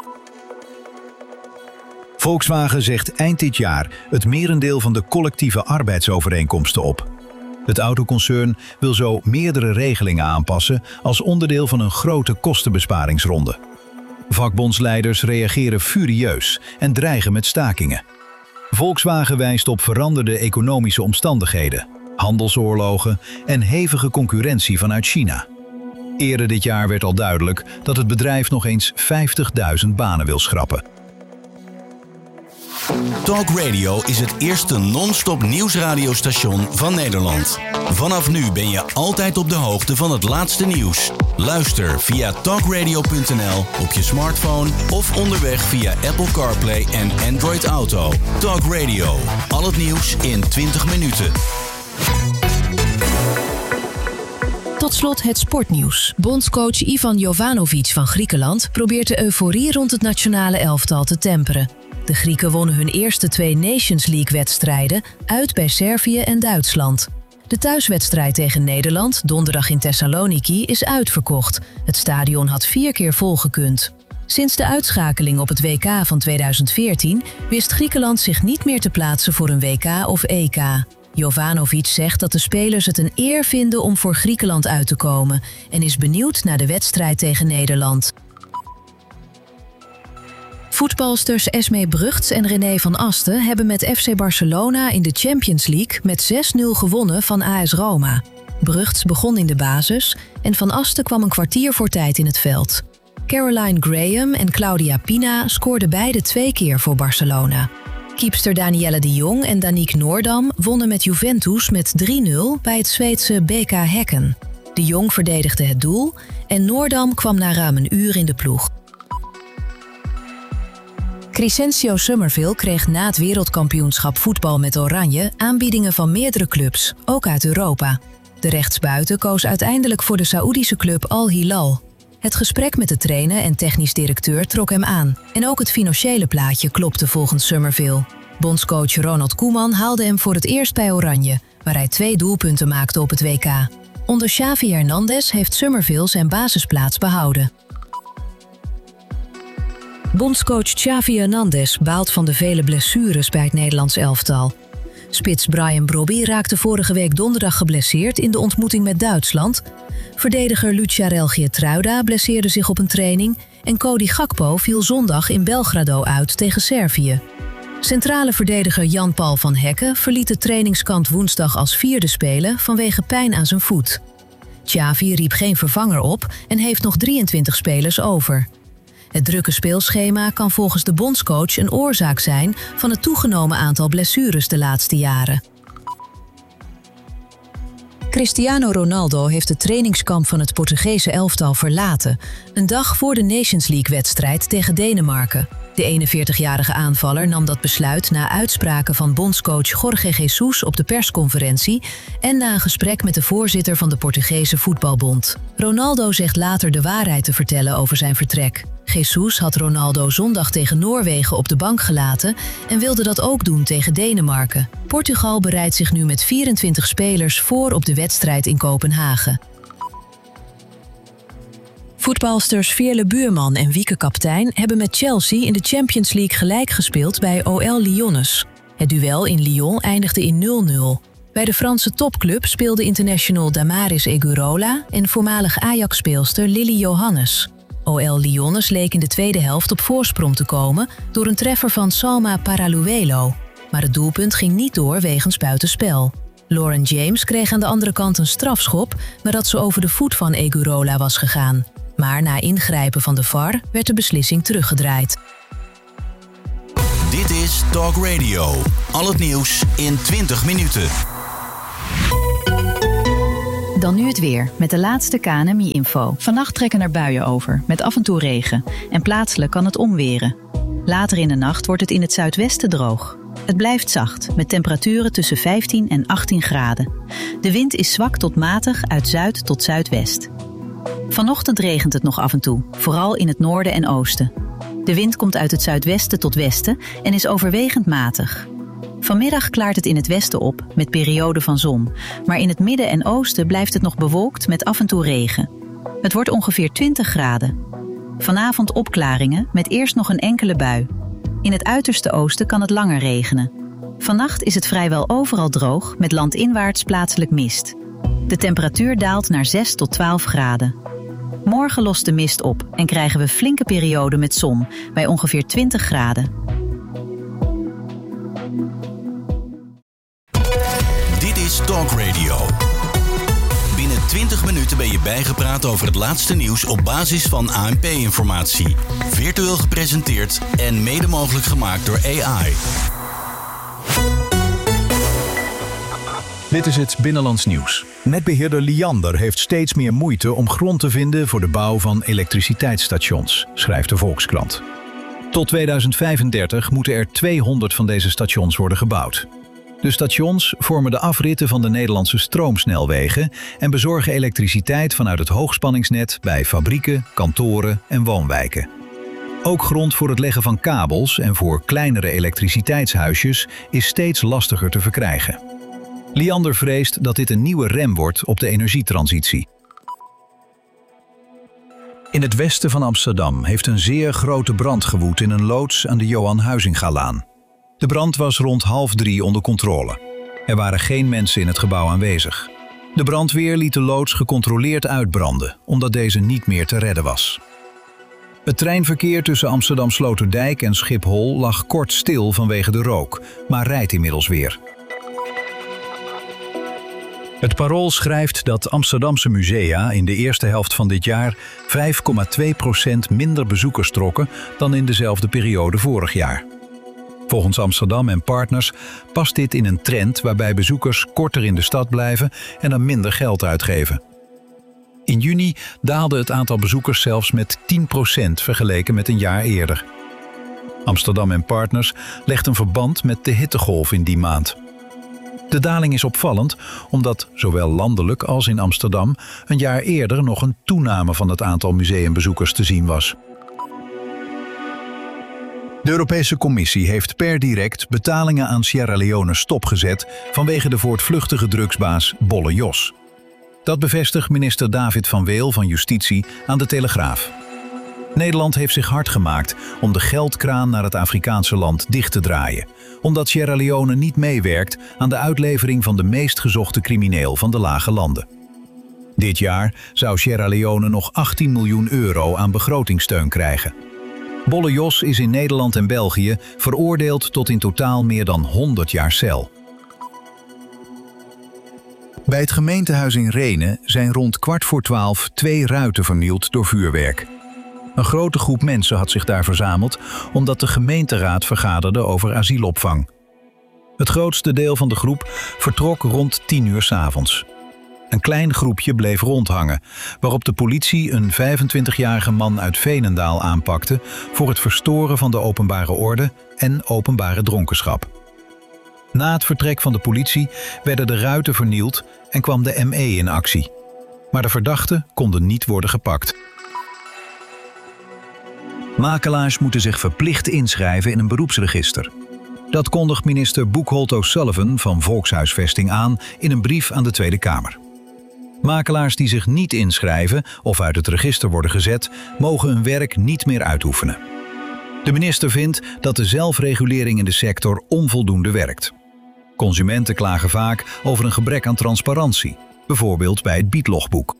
Volkswagen zegt eind dit jaar het merendeel van de collectieve arbeidsovereenkomsten op. Het autoconcern wil zo meerdere regelingen aanpassen als onderdeel van een grote kostenbesparingsronde. Vakbondsleiders reageren furieus en dreigen met stakingen. Volkswagen wijst op veranderde economische omstandigheden, handelsoorlogen en hevige concurrentie vanuit China. Eerder dit jaar werd al duidelijk dat het bedrijf nog eens 50.000 banen wil schrappen. Talk Radio is het eerste non-stop nieuwsradiostation van Nederland. Vanaf nu ben je altijd op de hoogte van het laatste nieuws. Luister via talkradio.nl op je smartphone of onderweg via Apple CarPlay en Android Auto. Talk Radio, al het nieuws in 20 minuten. Tot slot het sportnieuws. Bondscoach Ivan Jovanovic van Griekenland probeert de euforie rond het nationale elftal te temperen. De Grieken wonnen hun eerste 2 Nations League-wedstrijden uit bij Servië en Duitsland. De thuiswedstrijd tegen Nederland, donderdag in Thessaloniki, is uitverkocht. Het stadion had 4 keer volgekund. Sinds de uitschakeling op het WK van 2014 wist Griekenland zich niet meer te plaatsen voor een WK of EK. Jovanovic zegt dat de spelers het een eer vinden om voor Griekenland uit te komen en is benieuwd naar de wedstrijd tegen Nederland. Voetbalsters Esmee Brugts en René van Asten hebben met FC Barcelona in de Champions League met 6-0 gewonnen van AS Roma. Brugts begon in de basis en Van Asten kwam een kwartier voor tijd in het veld. Caroline Graham en Claudia Pina scoorden beide 2 keer voor Barcelona. Keepster Danielle de Jong en Danique Noordam wonnen met Juventus met 3-0 bij het Zweedse BK Häcken. De Jong verdedigde het doel en Noordam kwam na ruim een uur in de ploeg. Crescencio Summerville kreeg na het wereldkampioenschap voetbal met Oranje aanbiedingen van meerdere clubs, ook uit Europa. De rechtsbuiten koos uiteindelijk voor de Saoedische club Al Hilal. Het gesprek met de trainer en technisch directeur trok hem aan. En ook het financiële plaatje klopte volgens Summerville. Bondscoach Ronald Koeman haalde hem voor het eerst bij Oranje, waar hij 2 doelpunten maakte op het WK. Onder Xavi Hernandez heeft Summerville zijn basisplaats behouden. Bondscoach Xavi Hernandez baalt van de vele blessures bij het Nederlands elftal. Spits Bryan Brobby raakte vorige week donderdag geblesseerd in de ontmoeting met Duitsland. Verdediger Lucharel Geertruida blesseerde zich op een training en Cody Gakpo viel zondag in Belgrado uit tegen Servië. Centrale verdediger Jan-Paul van Hekken verliet de trainingskamp woensdag als 4e speler vanwege pijn aan zijn voet. Xavi riep geen vervanger op en heeft nog 23 spelers over. Het drukke speelschema kan volgens de bondscoach een oorzaak zijn van het toegenomen aantal blessures de laatste jaren. Cristiano Ronaldo heeft het trainingskamp van het Portugese elftal verlaten, een dag voor de Nations League-wedstrijd tegen Denemarken. De 41-jarige aanvaller nam dat besluit na uitspraken van bondscoach Jorge Jesus op de persconferentie en na een gesprek met de voorzitter van de Portugese Voetbalbond. Ronaldo zegt later de waarheid te vertellen over zijn vertrek. Jesus had Ronaldo zondag tegen Noorwegen op de bank gelaten en wilde dat ook doen tegen Denemarken. Portugal bereidt zich nu met 24 spelers voor op de wedstrijd in Kopenhagen. Voetbalsters Veerle Buurman en Wieke Kaptein hebben met Chelsea in de Champions League gelijk gespeeld bij OL Lyonnais. Het duel in Lyon eindigde in 0-0. Bij de Franse topclub speelde international Damaris Egurola en voormalig Ajax-speelster Lily Johannes. OL Lyonnais leek in de tweede helft op voorsprong te komen door een treffer van Salma Paraluelo. Maar het doelpunt ging niet door wegens buitenspel. Lauren James kreeg aan de andere kant een strafschop nadat ze over de voet van Egurola was gegaan. Maar na ingrijpen van de VAR werd de beslissing teruggedraaid. Dit is is Talk Radio. Al het nieuws in 20 minuten. Dan nu het weer, met de laatste KNMI-info. Vannacht trekken er buien over, met af en toe regen. En plaatselijk kan het omweren. Later in de nacht wordt het in het zuidwesten droog. Het blijft zacht, met temperaturen tussen 15 en 18 graden. De wind is zwak tot matig uit zuid tot zuidwest. Vanochtend regent het nog af en toe, vooral in het noorden en oosten. De wind komt uit het zuidwesten tot westen en is overwegend matig. Vanmiddag klaart het in het westen op, met perioden van zon. Maar in het midden en oosten blijft het nog bewolkt met af en toe regen. Het wordt ongeveer 20 graden. Vanavond opklaringen, met eerst nog een enkele bui. In het uiterste oosten kan het langer regenen. Vannacht is het vrijwel overal droog, met landinwaarts plaatselijk mist. De temperatuur daalt naar 6 tot 12 graden. Morgen lost de mist op en krijgen we flinke perioden met zon, bij ongeveer 20 graden. Dit is Talk Radio. Binnen 20 minuten ben je bijgepraat over het laatste nieuws op basis van ANP-informatie. Virtueel gepresenteerd en mede mogelijk gemaakt door AI. Dit is het Binnenlands Nieuws. Netbeheerder Liander heeft steeds meer moeite om grond te vinden voor de bouw van elektriciteitsstations, schrijft de Volkskrant. Tot 2035 moeten er 200 van deze stations worden gebouwd. De stations vormen de afritten van de Nederlandse stroomsnelwegen en bezorgen elektriciteit vanuit het hoogspanningsnet bij fabrieken, kantoren en woonwijken. Ook grond voor het leggen van kabels en voor kleinere elektriciteitshuisjes is steeds lastiger te verkrijgen. Liander vreest dat dit een nieuwe rem wordt op de energietransitie. In het westen van Amsterdam heeft een zeer grote brand gewoed in een loods aan de Johan Huizingalaan. De brand was rond 2:30 onder controle. Er waren geen mensen in het gebouw aanwezig. De brandweer liet de loods gecontroleerd uitbranden, omdat deze niet meer te redden was. Het treinverkeer tussen Amsterdam-Sloterdijk en Schiphol lag kort stil vanwege de rook, maar rijdt inmiddels weer. Het Parool schrijft dat Amsterdamse musea in de eerste helft van dit jaar 5,2% minder bezoekers trokken dan in dezelfde periode vorig jaar. Volgens Amsterdam en Partners past dit in een trend waarbij bezoekers korter in de stad blijven en dan minder geld uitgeven. In juni daalde het aantal bezoekers zelfs met 10% vergeleken met een jaar eerder. Amsterdam en Partners legt een verband met de hittegolf in die maand. De daling is opvallend omdat zowel landelijk als in Amsterdam een jaar eerder nog een toename van het aantal museumbezoekers te zien was. De Europese Commissie heeft per direct betalingen aan Sierra Leone stopgezet vanwege de voortvluchtige drugsbaas Bolle Jos. Dat bevestigt minister David van Weel van Justitie aan de Telegraaf. Nederland heeft zich hard gemaakt om de geldkraan naar het Afrikaanse land dicht te draaien, omdat Sierra Leone niet meewerkt aan de uitlevering van de meest gezochte crimineel van de lage landen. Dit jaar zou Sierra Leone nog 18 miljoen euro aan begrotingssteun krijgen. Bolle Jos is in Nederland en België veroordeeld tot in totaal meer dan 100 jaar cel. Bij het gemeentehuis in Rhenen zijn rond 11:15 2 ruiten vernield door vuurwerk. Een grote groep mensen had zich daar verzameld omdat de gemeenteraad vergaderde over asielopvang. Het grootste deel van de groep vertrok rond 10:00 's avonds. Een klein groepje bleef rondhangen, waarop de politie een 25-jarige man uit Veenendaal aanpakte voor het verstoren van de openbare orde en openbare dronkenschap. Na het vertrek van de politie werden de ruiten vernield en kwam de ME in actie. Maar de verdachten konden niet worden gepakt. Makelaars moeten zich verplicht inschrijven in een beroepsregister. Dat kondigt minister Boekholt O'Sullivan van Volkshuisvesting aan in een brief aan de Tweede Kamer. Makelaars die zich niet inschrijven of uit het register worden gezet, mogen hun werk niet meer uitoefenen. De minister vindt dat de zelfregulering in de sector onvoldoende werkt. Consumenten klagen vaak over een gebrek aan transparantie, bijvoorbeeld bij het biedlogboek.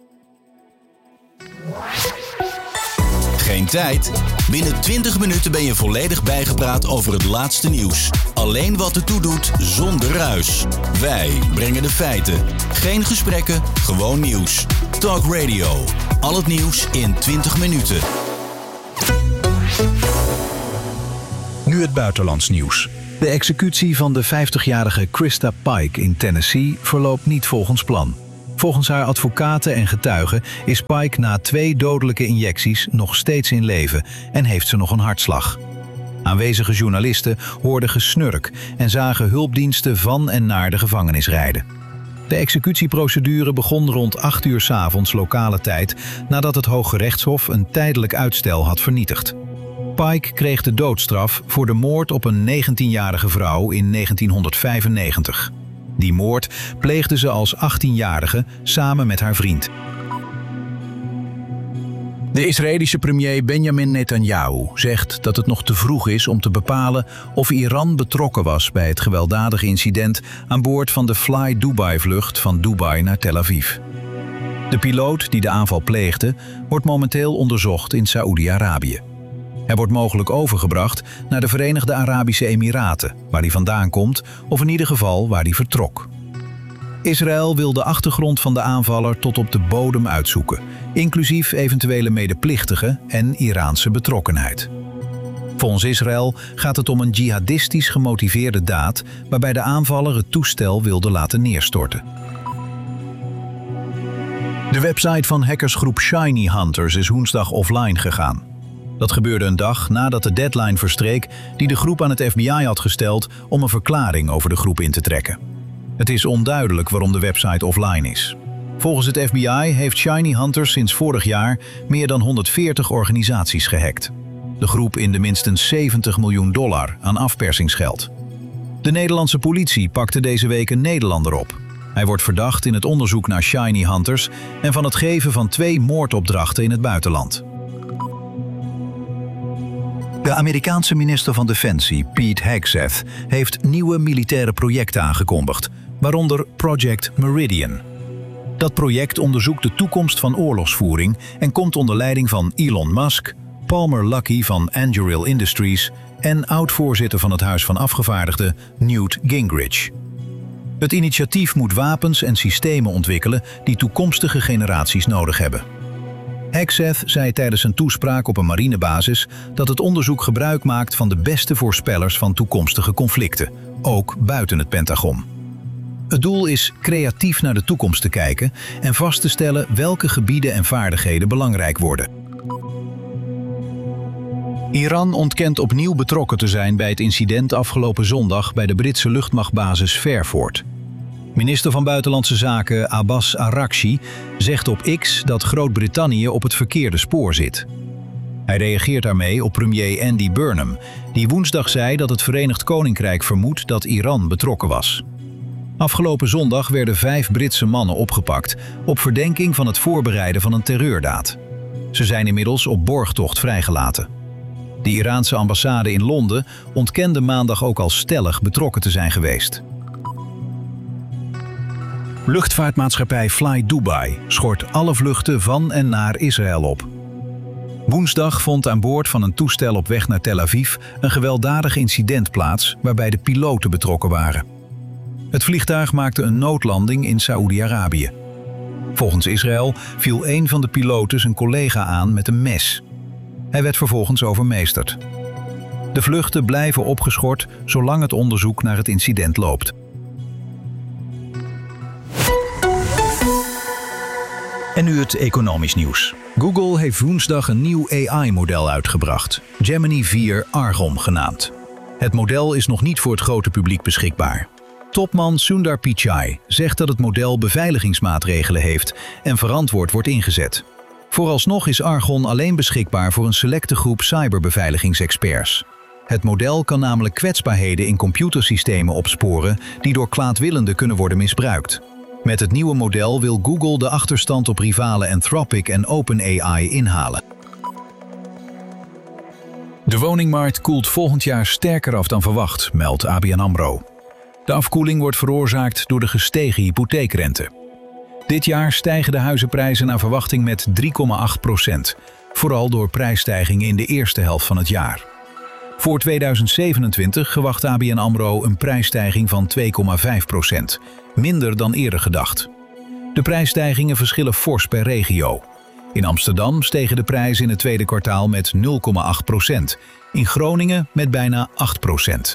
Geen tijd? Binnen 20 minuten ben je volledig bijgepraat over het laatste nieuws. Alleen wat ertoe doet, zonder ruis. Wij brengen de feiten. Geen gesprekken, gewoon nieuws. Talk Radio. Al het nieuws in 20 minuten. Nu Nu het buitenlands nieuws. De executie van de 50-jarige Krista Pike in Tennessee verloopt niet volgens plan. Volgens haar advocaten en getuigen is Pike na 2 dodelijke injecties nog steeds in leven en heeft ze nog een hartslag. Aanwezige journalisten hoorden gesnurk en zagen hulpdiensten van en naar de gevangenis rijden. De executieprocedure begon rond 8 uur 's avonds lokale tijd nadat het Hooggerechtshof een tijdelijk uitstel had vernietigd. Pike kreeg de doodstraf voor de moord op een 19-jarige vrouw in 1995. Die moord pleegde ze als 18-jarige samen met haar vriend. De Israëlische premier Benjamin Netanyahu zegt dat het nog te vroeg is om te bepalen of Iran betrokken was bij het gewelddadige incident aan boord van de Fly Dubai-vlucht van Dubai naar Tel Aviv. De piloot die de aanval pleegde wordt momenteel onderzocht in Saoedi-Arabië. Hij wordt mogelijk overgebracht naar de Verenigde Arabische Emiraten, waar hij vandaan komt, of in ieder geval waar hij vertrok. Israël wil de achtergrond van de aanvaller tot op de bodem uitzoeken, inclusief eventuele medeplichtigen en Iraanse betrokkenheid. Volgens Israël gaat het om een jihadistisch gemotiveerde daad waarbij de aanvaller het toestel wilde laten neerstorten. De website van hackersgroep Shiny Hunters is woensdag offline gegaan. Dat gebeurde een dag nadat de deadline verstreek die de groep aan het FBI had gesteld om een verklaring over de groep in te trekken. Het is onduidelijk waarom de website offline is. Volgens het FBI heeft Shiny Hunters sinds vorig jaar meer dan 140 organisaties gehackt. De groep inde minstens $70 miljoen aan afpersingsgeld. De Nederlandse politie pakte deze week een Nederlander op. Hij wordt verdacht in het onderzoek naar Shiny Hunters en van het geven van 2 moordopdrachten in het buitenland. De Amerikaanse minister van Defensie, Pete Hegseth, heeft nieuwe militaire projecten aangekondigd, waaronder Project Meridian. Dat project onderzoekt de toekomst van oorlogsvoering en komt onder leiding van Elon Musk, Palmer Luckey van Anduril Industries en oud-voorzitter van het Huis van Afgevaardigden Newt Gingrich. Het initiatief moet wapens en systemen ontwikkelen die toekomstige generaties nodig hebben. Hegseth zei tijdens een toespraak op een marinebasis dat het onderzoek gebruik maakt van de beste voorspellers van toekomstige conflicten, ook buiten het Pentagon. Het doel is creatief naar de toekomst te kijken en vast te stellen welke gebieden en vaardigheden belangrijk worden. Iran ontkent opnieuw betrokken te zijn bij het incident afgelopen zondag bij de Britse luchtmachtbasis Fairford. Minister van Buitenlandse Zaken Abbas Araghchi zegt op X dat Groot-Brittannië op het verkeerde spoor zit. Hij reageert daarmee op premier Andy Burnham, die woensdag zei dat het Verenigd Koninkrijk vermoedt dat Iran betrokken was. Afgelopen zondag werden 5 Britse mannen opgepakt op verdenking van het voorbereiden van een terreurdaad. Ze zijn inmiddels op borgtocht vrijgelaten. De Iraanse ambassade in Londen ontkende maandag ook al stellig betrokken te zijn geweest. Luchtvaartmaatschappij Fly Dubai schort alle vluchten van en naar Israël op. Woensdag vond aan boord van een toestel op weg naar Tel Aviv een gewelddadig incident plaats waarbij de piloten betrokken waren. Het vliegtuig maakte een noodlanding in Saoedi-Arabië. Volgens Israël viel een van de piloten zijn collega aan met een mes. Hij werd vervolgens overmeesterd. De vluchten blijven opgeschort zolang het onderzoek naar het incident loopt. En nu het economisch nieuws. Google heeft woensdag een nieuw AI-model uitgebracht, Gemini 4 Argon genaamd. Het model is nog niet voor het grote publiek beschikbaar. Topman Sundar Pichai zegt dat het model beveiligingsmaatregelen heeft en verantwoord wordt ingezet. Vooralsnog is Argon alleen beschikbaar voor een selecte groep cyberbeveiligingsexperts. Het model kan namelijk kwetsbaarheden in computersystemen opsporen die door kwaadwillenden kunnen worden misbruikt. Met het nieuwe model wil Google de achterstand op rivalen Anthropic en OpenAI inhalen. De woningmarkt koelt volgend jaar sterker af dan verwacht, meldt ABN AMRO. De afkoeling wordt veroorzaakt door de gestegen hypotheekrente. Dit jaar stijgen de huizenprijzen naar verwachting met 3,8%, vooral door prijsstijgingen in de eerste helft van het jaar. Voor 2027 verwacht ABN AMRO een prijsstijging van 2,5%, minder dan eerder gedacht. De prijsstijgingen verschillen fors per regio. In Amsterdam stegen de prijzen in het tweede kwartaal met 0,8%. In Groningen met bijna 8%.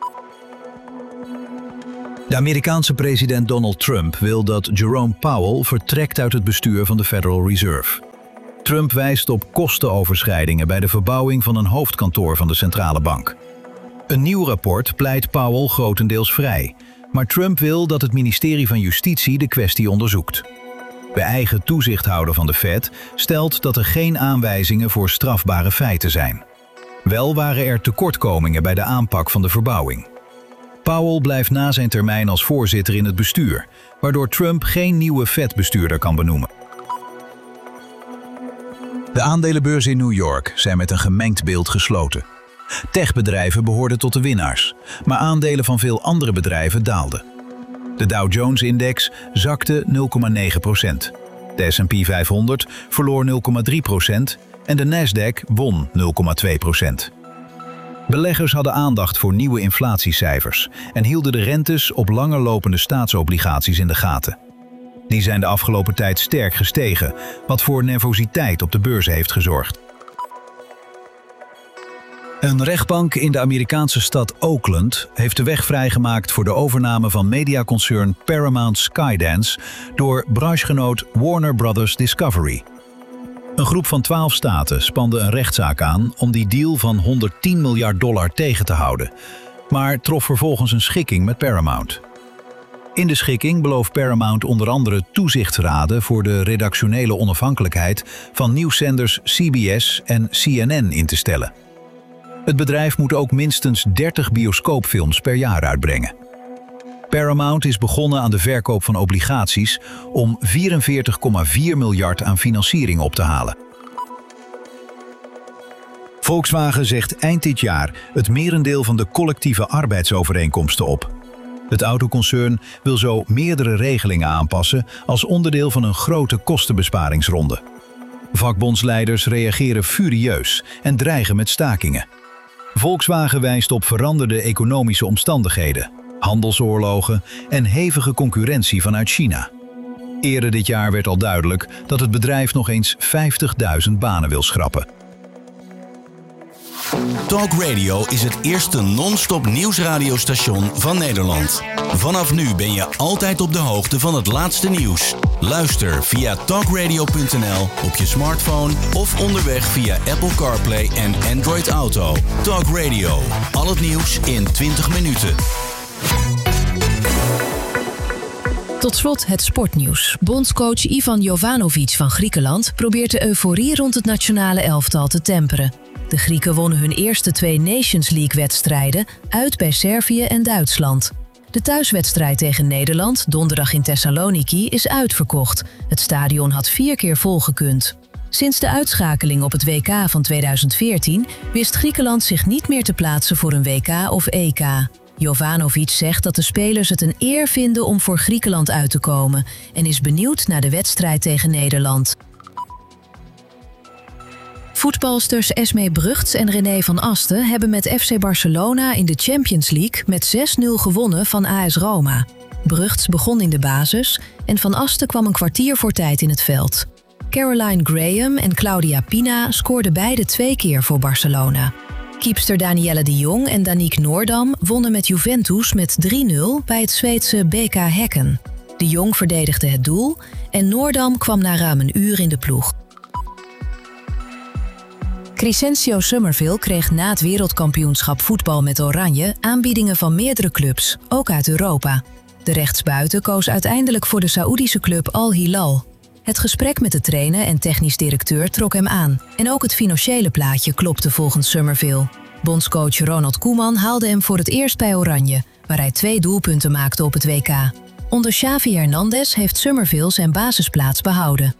De Amerikaanse president Donald Trump wil dat Jerome Powell vertrekt uit het bestuur van de Federal Reserve. Trump wijst op kostenoverschrijdingen bij de verbouwing van een hoofdkantoor van de centrale bank. Een nieuw rapport pleit Powell grotendeels vrij, maar Trump wil dat het ministerie van Justitie de kwestie onderzoekt. De eigen toezichthouder van de Fed stelt dat er geen aanwijzingen voor strafbare feiten zijn. Wel waren er tekortkomingen bij de aanpak van de verbouwing. Powell blijft na zijn termijn als voorzitter in het bestuur, waardoor Trump geen nieuwe Fed-bestuurder kan benoemen. De aandelenbeurzen in New York zijn met een gemengd beeld gesloten. Techbedrijven behoorden tot de winnaars, maar aandelen van veel andere bedrijven daalden. De Dow Jones-index zakte 0,9%. De S&P 500 verloor 0,3% en de Nasdaq won 0,2%. Beleggers hadden aandacht voor nieuwe inflatiecijfers en hielden de rentes op langerlopende staatsobligaties in de gaten. Die zijn de afgelopen tijd sterk gestegen, wat voor nervositeit op de beurzen heeft gezorgd. Een rechtbank in de Amerikaanse stad Oakland heeft de weg vrijgemaakt voor de overname van mediaconcern Paramount Skydance door branchegenoot Warner Brothers Discovery. Een groep van 12 staten spande een rechtszaak aan om die deal van $110 miljard tegen te houden, maar trof vervolgens een schikking met Paramount. In de schikking belooft Paramount onder andere toezichtsraden voor de redactionele onafhankelijkheid van nieuwszenders CBS en CNN in te stellen. Het bedrijf moet ook minstens 30 bioscoopfilms per jaar uitbrengen. Paramount is begonnen aan de verkoop van obligaties om 44,4 miljard aan financiering op te halen. Volkswagen zegt eind dit jaar het merendeel van de collectieve arbeidsovereenkomsten op. Het autoconcern wil zo meerdere regelingen aanpassen als onderdeel van een grote kostenbesparingsronde. Vakbondsleiders reageren furieus en dreigen met stakingen. Volkswagen wijst op veranderde economische omstandigheden, handelsoorlogen en hevige concurrentie vanuit China. Eerder dit jaar werd al duidelijk dat het bedrijf nog eens 50.000 banen wil schrappen. Talk Radio is het eerste non-stop nieuwsradiostation van Nederland. Vanaf nu ben je altijd op de hoogte van het laatste nieuws. Luister via talkradio.nl op je smartphone of onderweg via Apple CarPlay en Android Auto. Talk Radio, al het nieuws in 20 minuten. Tot slot het sportnieuws. Bondscoach Ivan Jovanovic van Griekenland probeert de euforie rond het nationale elftal te temperen. De Grieken wonnen hun eerste 2 Nations League-wedstrijden uit bij Servië en Duitsland. De thuiswedstrijd tegen Nederland, donderdag in Thessaloniki, is uitverkocht. Het stadion had 4 keer volgekund. Sinds de uitschakeling op het WK van 2014 wist Griekenland zich niet meer te plaatsen voor een WK of EK. Jovanovic zegt dat de spelers het een eer vinden om voor Griekenland uit te komen en is benieuwd naar de wedstrijd tegen Nederland. Voetbalsters Esmee Brugts en René van Asten hebben met FC Barcelona in de Champions League met 6-0 gewonnen van AS Roma. Brugts begon in de basis en Van Asten kwam een kwartier voor tijd in het veld. Caroline Graham en Claudia Pina scoorden beide 2 keer voor Barcelona. Keepster Danielle de Jong en Danique Noordam wonnen met Juventus met 3-0 bij het Zweedse BK Häcken. De Jong verdedigde het doel en Noordam kwam na ruim een uur in de ploeg. Crescencio Summerville kreeg na het wereldkampioenschap voetbal met Oranje aanbiedingen van meerdere clubs, ook uit Europa. De rechtsbuiten koos uiteindelijk voor de Saoedische club Al Hilal. Het gesprek met de trainer en technisch directeur trok hem aan en ook het financiële plaatje klopte volgens Summerville. Bondscoach Ronald Koeman haalde hem voor het eerst bij Oranje, waar hij 2 doelpunten maakte op het WK. Onder Xavi Hernandez heeft Summerville zijn basisplaats behouden.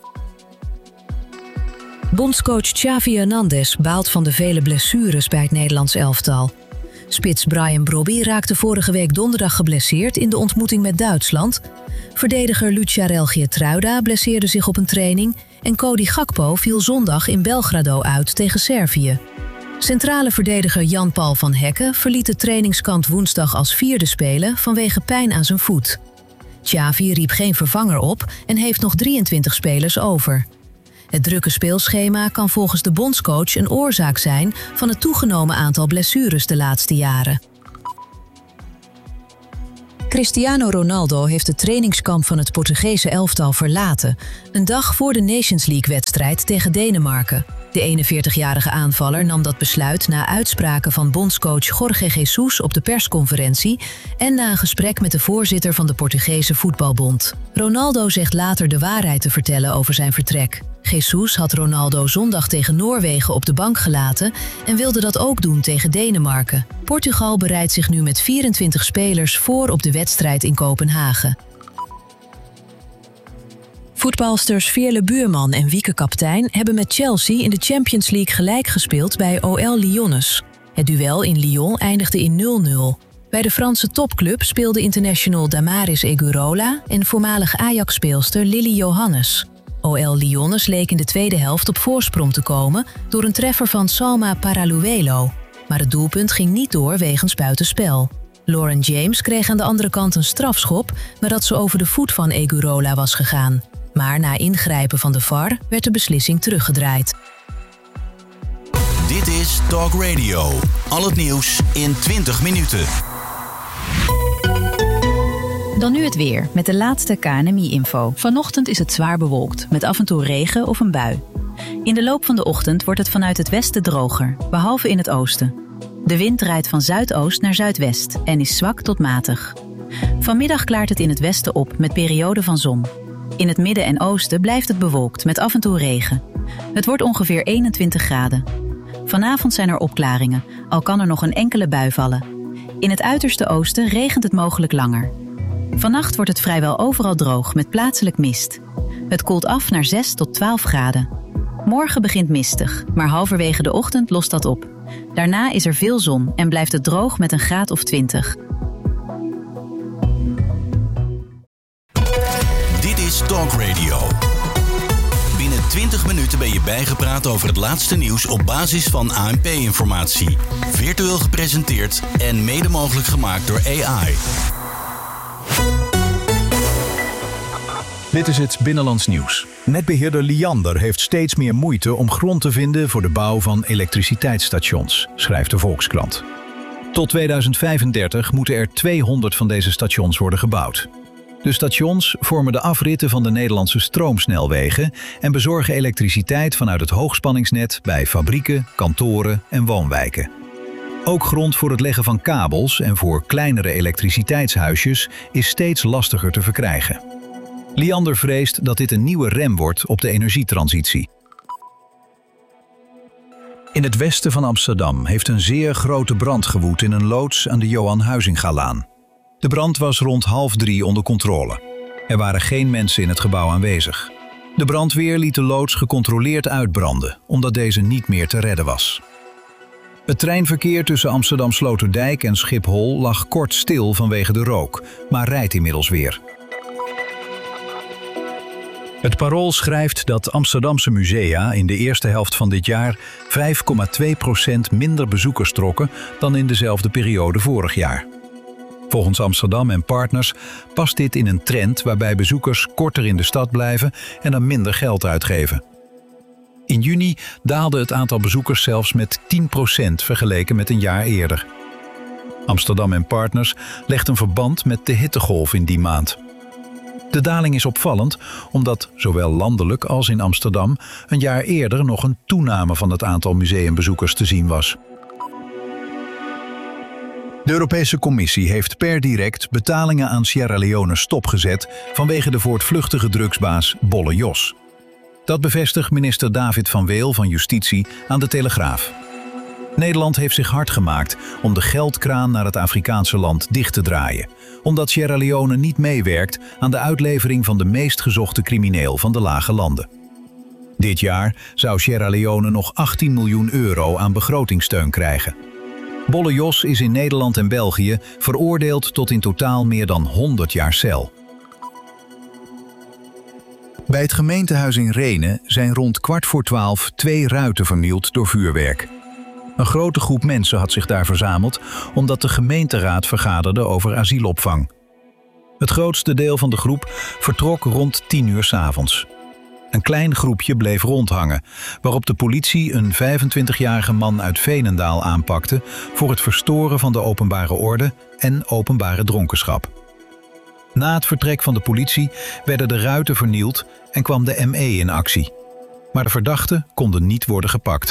Bondscoach Xavi Hernandez baalt van de vele blessures bij het Nederlands elftal. Spits Bryan Brobby raakte vorige week donderdag geblesseerd in de ontmoeting met Duitsland. Verdediger Lucharel Geertruida blesseerde zich op een training en Cody Gakpo viel zondag in Belgrado uit tegen Servië. Centrale verdediger Jan-Paul van Hekken verliet de trainingskamp woensdag als 4e speler vanwege pijn aan zijn voet. Xavi riep geen vervanger op en heeft nog 23 spelers over. Het drukke speelschema kan volgens de bondscoach een oorzaak zijn van het toegenomen aantal blessures de laatste jaren. Cristiano Ronaldo heeft het trainingskamp van het Portugese elftal verlaten, een dag voor de Nations League-wedstrijd tegen Denemarken. De 41-jarige aanvaller nam dat besluit na uitspraken van bondscoach Jorge Jesus op de persconferentie en na een gesprek met de voorzitter van de Portugese voetbalbond. Ronaldo zegt later de waarheid te vertellen over zijn vertrek. Jesus had Ronaldo zondag tegen Noorwegen op de bank gelaten en wilde dat ook doen tegen Denemarken. Portugal bereidt zich nu met 24 spelers voor op de wedstrijd in Kopenhagen. Voetbalsters Veerle Buurman en Wieke Kaptein hebben met Chelsea in de Champions League gelijk gespeeld bij OL Lyonnais. Het duel in Lyon eindigde in 0-0. Bij de Franse topclub speelde international Damaris Egurola en voormalig Ajax-speelster Lily Johannes. OL Lyonnais leek in de tweede helft op voorsprong te komen door een treffer van Salma Paraluelo. Maar het doelpunt ging niet door wegens buitenspel. Lauren James kreeg aan de andere kant een strafschop nadat ze over de voet van Egurola was gegaan. Maar na ingrijpen van de VAR werd de beslissing teruggedraaid. Dit is Talk Radio. Al het nieuws in 20 minuten. Dan nu het weer, met de laatste KNMI-info. Vanochtend is het zwaar bewolkt, met af en toe regen of een bui. In de loop van de ochtend wordt het vanuit het westen droger, behalve in het oosten. De wind draait van zuidoost naar zuidwest en is zwak tot matig. Vanmiddag klaart het in het westen op met perioden van zon. In het midden en oosten blijft het bewolkt met af en toe regen. Het wordt ongeveer 21 graden. Vanavond zijn er opklaringen, al kan er nog een enkele bui vallen. In het uiterste oosten regent het mogelijk langer. Vannacht wordt het vrijwel overal droog met plaatselijk mist. Het koelt af naar 6 tot 12 graden. Morgen begint mistig, maar halverwege de ochtend lost dat op. Daarna is er veel zon en blijft het droog met een graad of 20. Dit is Talk Radio. Binnen 20 minuten ben je bijgepraat over het laatste nieuws op basis van ANP-informatie. Virtueel gepresenteerd en mede mogelijk gemaakt door AI. Dit is het Binnenlands Nieuws. Netbeheerder Liander heeft steeds meer moeite om grond te vinden voor de bouw van elektriciteitsstations, schrijft de Volkskrant. Tot 2035 moeten er 200 van deze stations worden gebouwd. De stations vormen de afritten van de Nederlandse stroomsnelwegen en bezorgen elektriciteit vanuit het hoogspanningsnet bij fabrieken, kantoren en woonwijken. Ook grond voor het leggen van kabels en voor kleinere elektriciteitshuisjes is steeds lastiger te verkrijgen. Liander vreest dat dit een nieuwe rem wordt op de energietransitie. In het westen van Amsterdam heeft een zeer grote brand gewoed in een loods aan de Johan Huizingalaan. De brand was rond 2:30 onder controle. Er waren geen mensen in het gebouw aanwezig. De brandweer liet de loods gecontroleerd uitbranden, omdat deze niet meer te redden was. Het treinverkeer tussen Amsterdam-Sloterdijk en Schiphol lag kort stil vanwege de rook, maar rijdt inmiddels weer. Het Parool schrijft dat Amsterdamse musea in de eerste helft van dit jaar 5,2% minder bezoekers trokken dan in dezelfde periode vorig jaar. Volgens Amsterdam en Partners past dit in een trend waarbij bezoekers korter in de stad blijven en dan minder geld uitgeven. In juni daalde het aantal bezoekers zelfs met 10% vergeleken met een jaar eerder. Amsterdam en Partners legt een verband met de hittegolf in die maand. De daling is opvallend omdat zowel landelijk als in Amsterdam een jaar eerder nog een toename van het aantal museumbezoekers te zien was. De Europese Commissie heeft per direct betalingen aan Sierra Leone stopgezet vanwege de voortvluchtige drugsbaas Bolle Jos. Dat bevestigt minister David van Weel van Justitie aan de Telegraaf. Nederland heeft zich hard gemaakt om de geldkraan naar het Afrikaanse land dicht te draaien, omdat Sierra Leone niet meewerkt aan de uitlevering van de meest gezochte crimineel van de lage landen. Dit jaar zou Sierra Leone nog 18 miljoen euro aan begrotingssteun krijgen. Bolle Jos is in Nederland en België veroordeeld tot in totaal meer dan 100 jaar cel. Bij het gemeentehuis in Rhenen zijn rond 11:15 2 ruiten vernield door vuurwerk. Een grote groep mensen had zich daar verzameld omdat de gemeenteraad vergaderde over asielopvang. Het grootste deel van de groep vertrok rond 10 uur 's avonds. Een klein groepje bleef rondhangen, waarop de politie een 25-jarige man uit Veenendaal aanpakte voor het verstoren van de openbare orde en openbare dronkenschap. Na het vertrek van de politie werden de ruiten vernield en kwam de ME in actie. Maar de verdachten konden niet worden gepakt.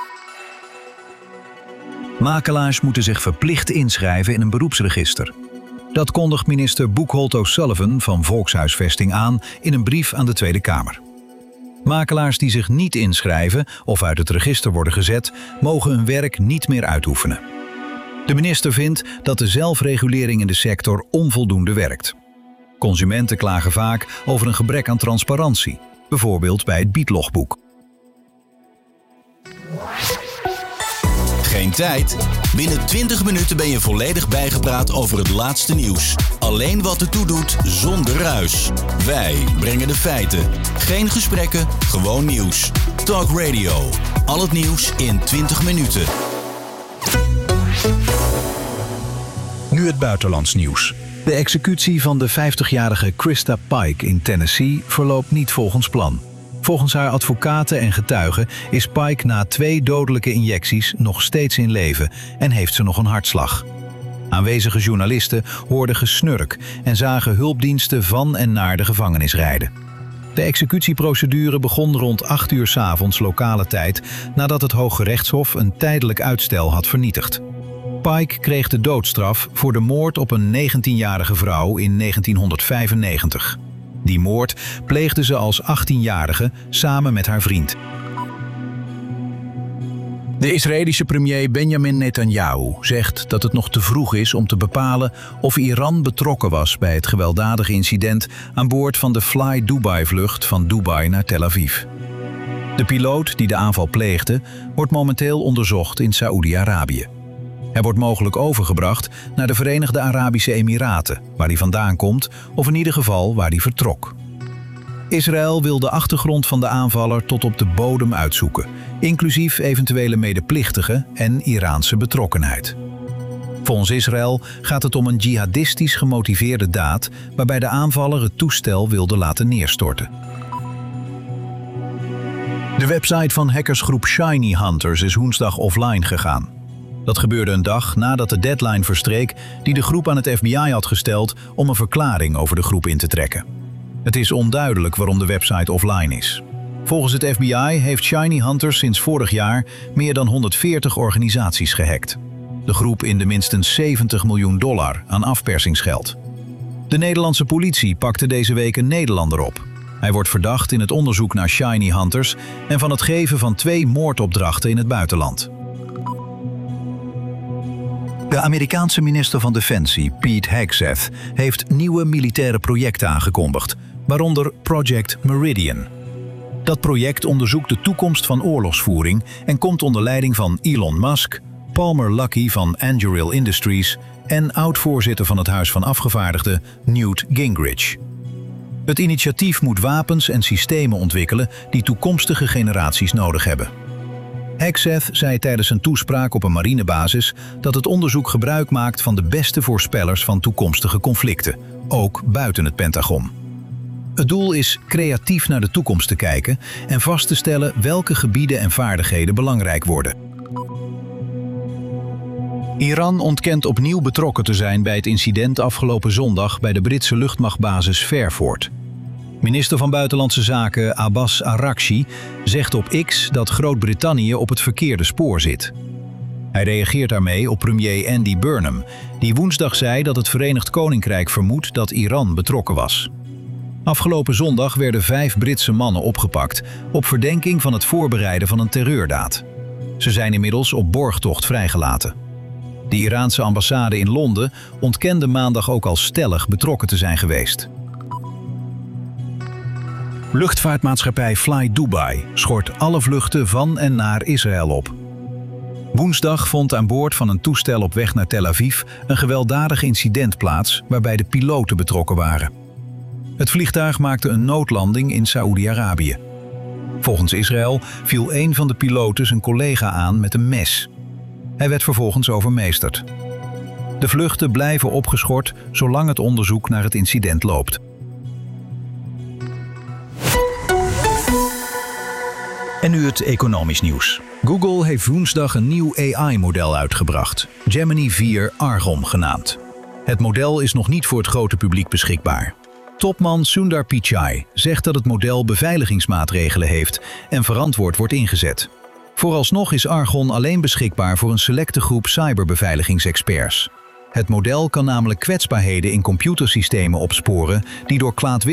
Makelaars moeten zich verplicht inschrijven in een beroepsregister. Dat kondigt minister Boekholt O'Sullivan van Volkshuisvesting aan in een brief aan de Tweede Kamer. Makelaars die zich niet inschrijven of uit het register worden gezet, mogen hun werk niet meer uitoefenen. De minister vindt dat de zelfregulering in de sector onvoldoende werkt. Consumenten klagen vaak over een gebrek aan transparantie, bijvoorbeeld bij het biedlogboek. Geen tijd? Binnen 20 minuten ben je volledig bijgepraat over het laatste nieuws. Alleen wat ertoe doet, zonder ruis. Wij brengen de feiten. Geen gesprekken, gewoon nieuws. Talk Radio. Al het nieuws in 20 minuten. Nu het buitenlands nieuws. De executie van de 50-jarige Krista Pike in Tennessee verloopt niet volgens plan. Volgens haar advocaten en getuigen is Pike na 2 dodelijke injecties nog steeds in leven en heeft ze nog een hartslag. Aanwezige journalisten hoorden gesnurk en zagen hulpdiensten van en naar de gevangenis rijden. De executieprocedure begon rond 8 uur 's avonds lokale tijd nadat het Hooggerechtshof een tijdelijk uitstel had vernietigd. Pike kreeg de doodstraf voor de moord op een 19-jarige vrouw in 1995. Die moord pleegde ze als 18-jarige samen met haar vriend. De Israëlische premier Benjamin Netanyahu zegt dat het nog te vroeg is om te bepalen of Iran betrokken was bij het gewelddadige incident aan boord van de Fly Dubai-vlucht van Dubai naar Tel Aviv. De piloot die de aanval pleegde wordt momenteel onderzocht in Saoedi-Arabië. Hij wordt mogelijk overgebracht naar de Verenigde Arabische Emiraten, waar hij vandaan komt, of in ieder geval waar hij vertrok. Israël wil de achtergrond van de aanvaller tot op de bodem uitzoeken, inclusief eventuele medeplichtigen en Iraanse betrokkenheid. Volgens Israël gaat het om een jihadistisch gemotiveerde daad waarbij de aanvaller het toestel wilde laten neerstorten. De website van hackersgroep Shiny Hunters is woensdag offline gegaan. Dat gebeurde een dag nadat de deadline verstreek die de groep aan het FBI had gesteld om een verklaring over de groep in te trekken. Het is onduidelijk waarom de website offline is. Volgens het FBI heeft Shiny Hunters sinds vorig jaar meer dan 140 organisaties gehackt. De groep inde minstens $70 miljoen aan afpersingsgeld. De Nederlandse politie pakte deze week een Nederlander op. Hij wordt verdacht in het onderzoek naar Shiny Hunters en van het geven van 2 moordopdrachten in het buitenland. De Amerikaanse minister van Defensie, Pete Hegseth, heeft nieuwe militaire projecten aangekondigd, waaronder Project Meridian. Dat project onderzoekt de toekomst van oorlogsvoering en komt onder leiding van Elon Musk, Palmer Luckey van Anduril Industries en oud-voorzitter van het Huis van Afgevaardigden Newt Gingrich. Het initiatief moet wapens en systemen ontwikkelen die toekomstige generaties nodig hebben. Hegseth zei tijdens een toespraak op een marinebasis dat het onderzoek gebruik maakt van de beste voorspellers van toekomstige conflicten, ook buiten het Pentagon. Het doel is creatief naar de toekomst te kijken en vast te stellen welke gebieden en vaardigheden belangrijk worden. Iran ontkent opnieuw betrokken te zijn bij het incident afgelopen zondag bij de Britse luchtmachtbasis Fairford. Minister van Buitenlandse Zaken Abbas Araghchi zegt op X dat Groot-Brittannië op het verkeerde spoor zit. Hij reageert daarmee op premier Andy Burnham, die woensdag zei dat het Verenigd Koninkrijk vermoedt dat Iran betrokken was. Afgelopen zondag werden 5 Britse mannen opgepakt op verdenking van het voorbereiden van een terreurdaad. Ze zijn inmiddels op borgtocht vrijgelaten. De Iraanse ambassade in Londen ontkende maandag ook al stellig betrokken te zijn geweest. Luchtvaartmaatschappij Fly Dubai schort alle vluchten van en naar Israël op. Woensdag vond aan boord van een toestel op weg naar Tel Aviv een gewelddadig incident plaats waarbij de piloten betrokken waren. Het vliegtuig maakte een noodlanding in Saoedi-Arabië. Volgens Israël viel een van de piloten zijn collega aan met een mes. Hij werd vervolgens overmeesterd. De vluchten blijven opgeschort zolang het onderzoek naar het incident loopt. En nu het economisch nieuws. Google heeft woensdag een nieuw AI-model uitgebracht, Gemini 4 Argon genaamd. Het model is nog niet voor het grote publiek beschikbaar. Topman Sundar Pichai zegt dat het model beveiligingsmaatregelen heeft en verantwoord wordt ingezet. Vooralsnog is Argon alleen beschikbaar voor een selecte groep cyberbeveiligingsexperts. Het model kan namelijk kwetsbaarheden in computersystemen opsporen die door kwaadwillige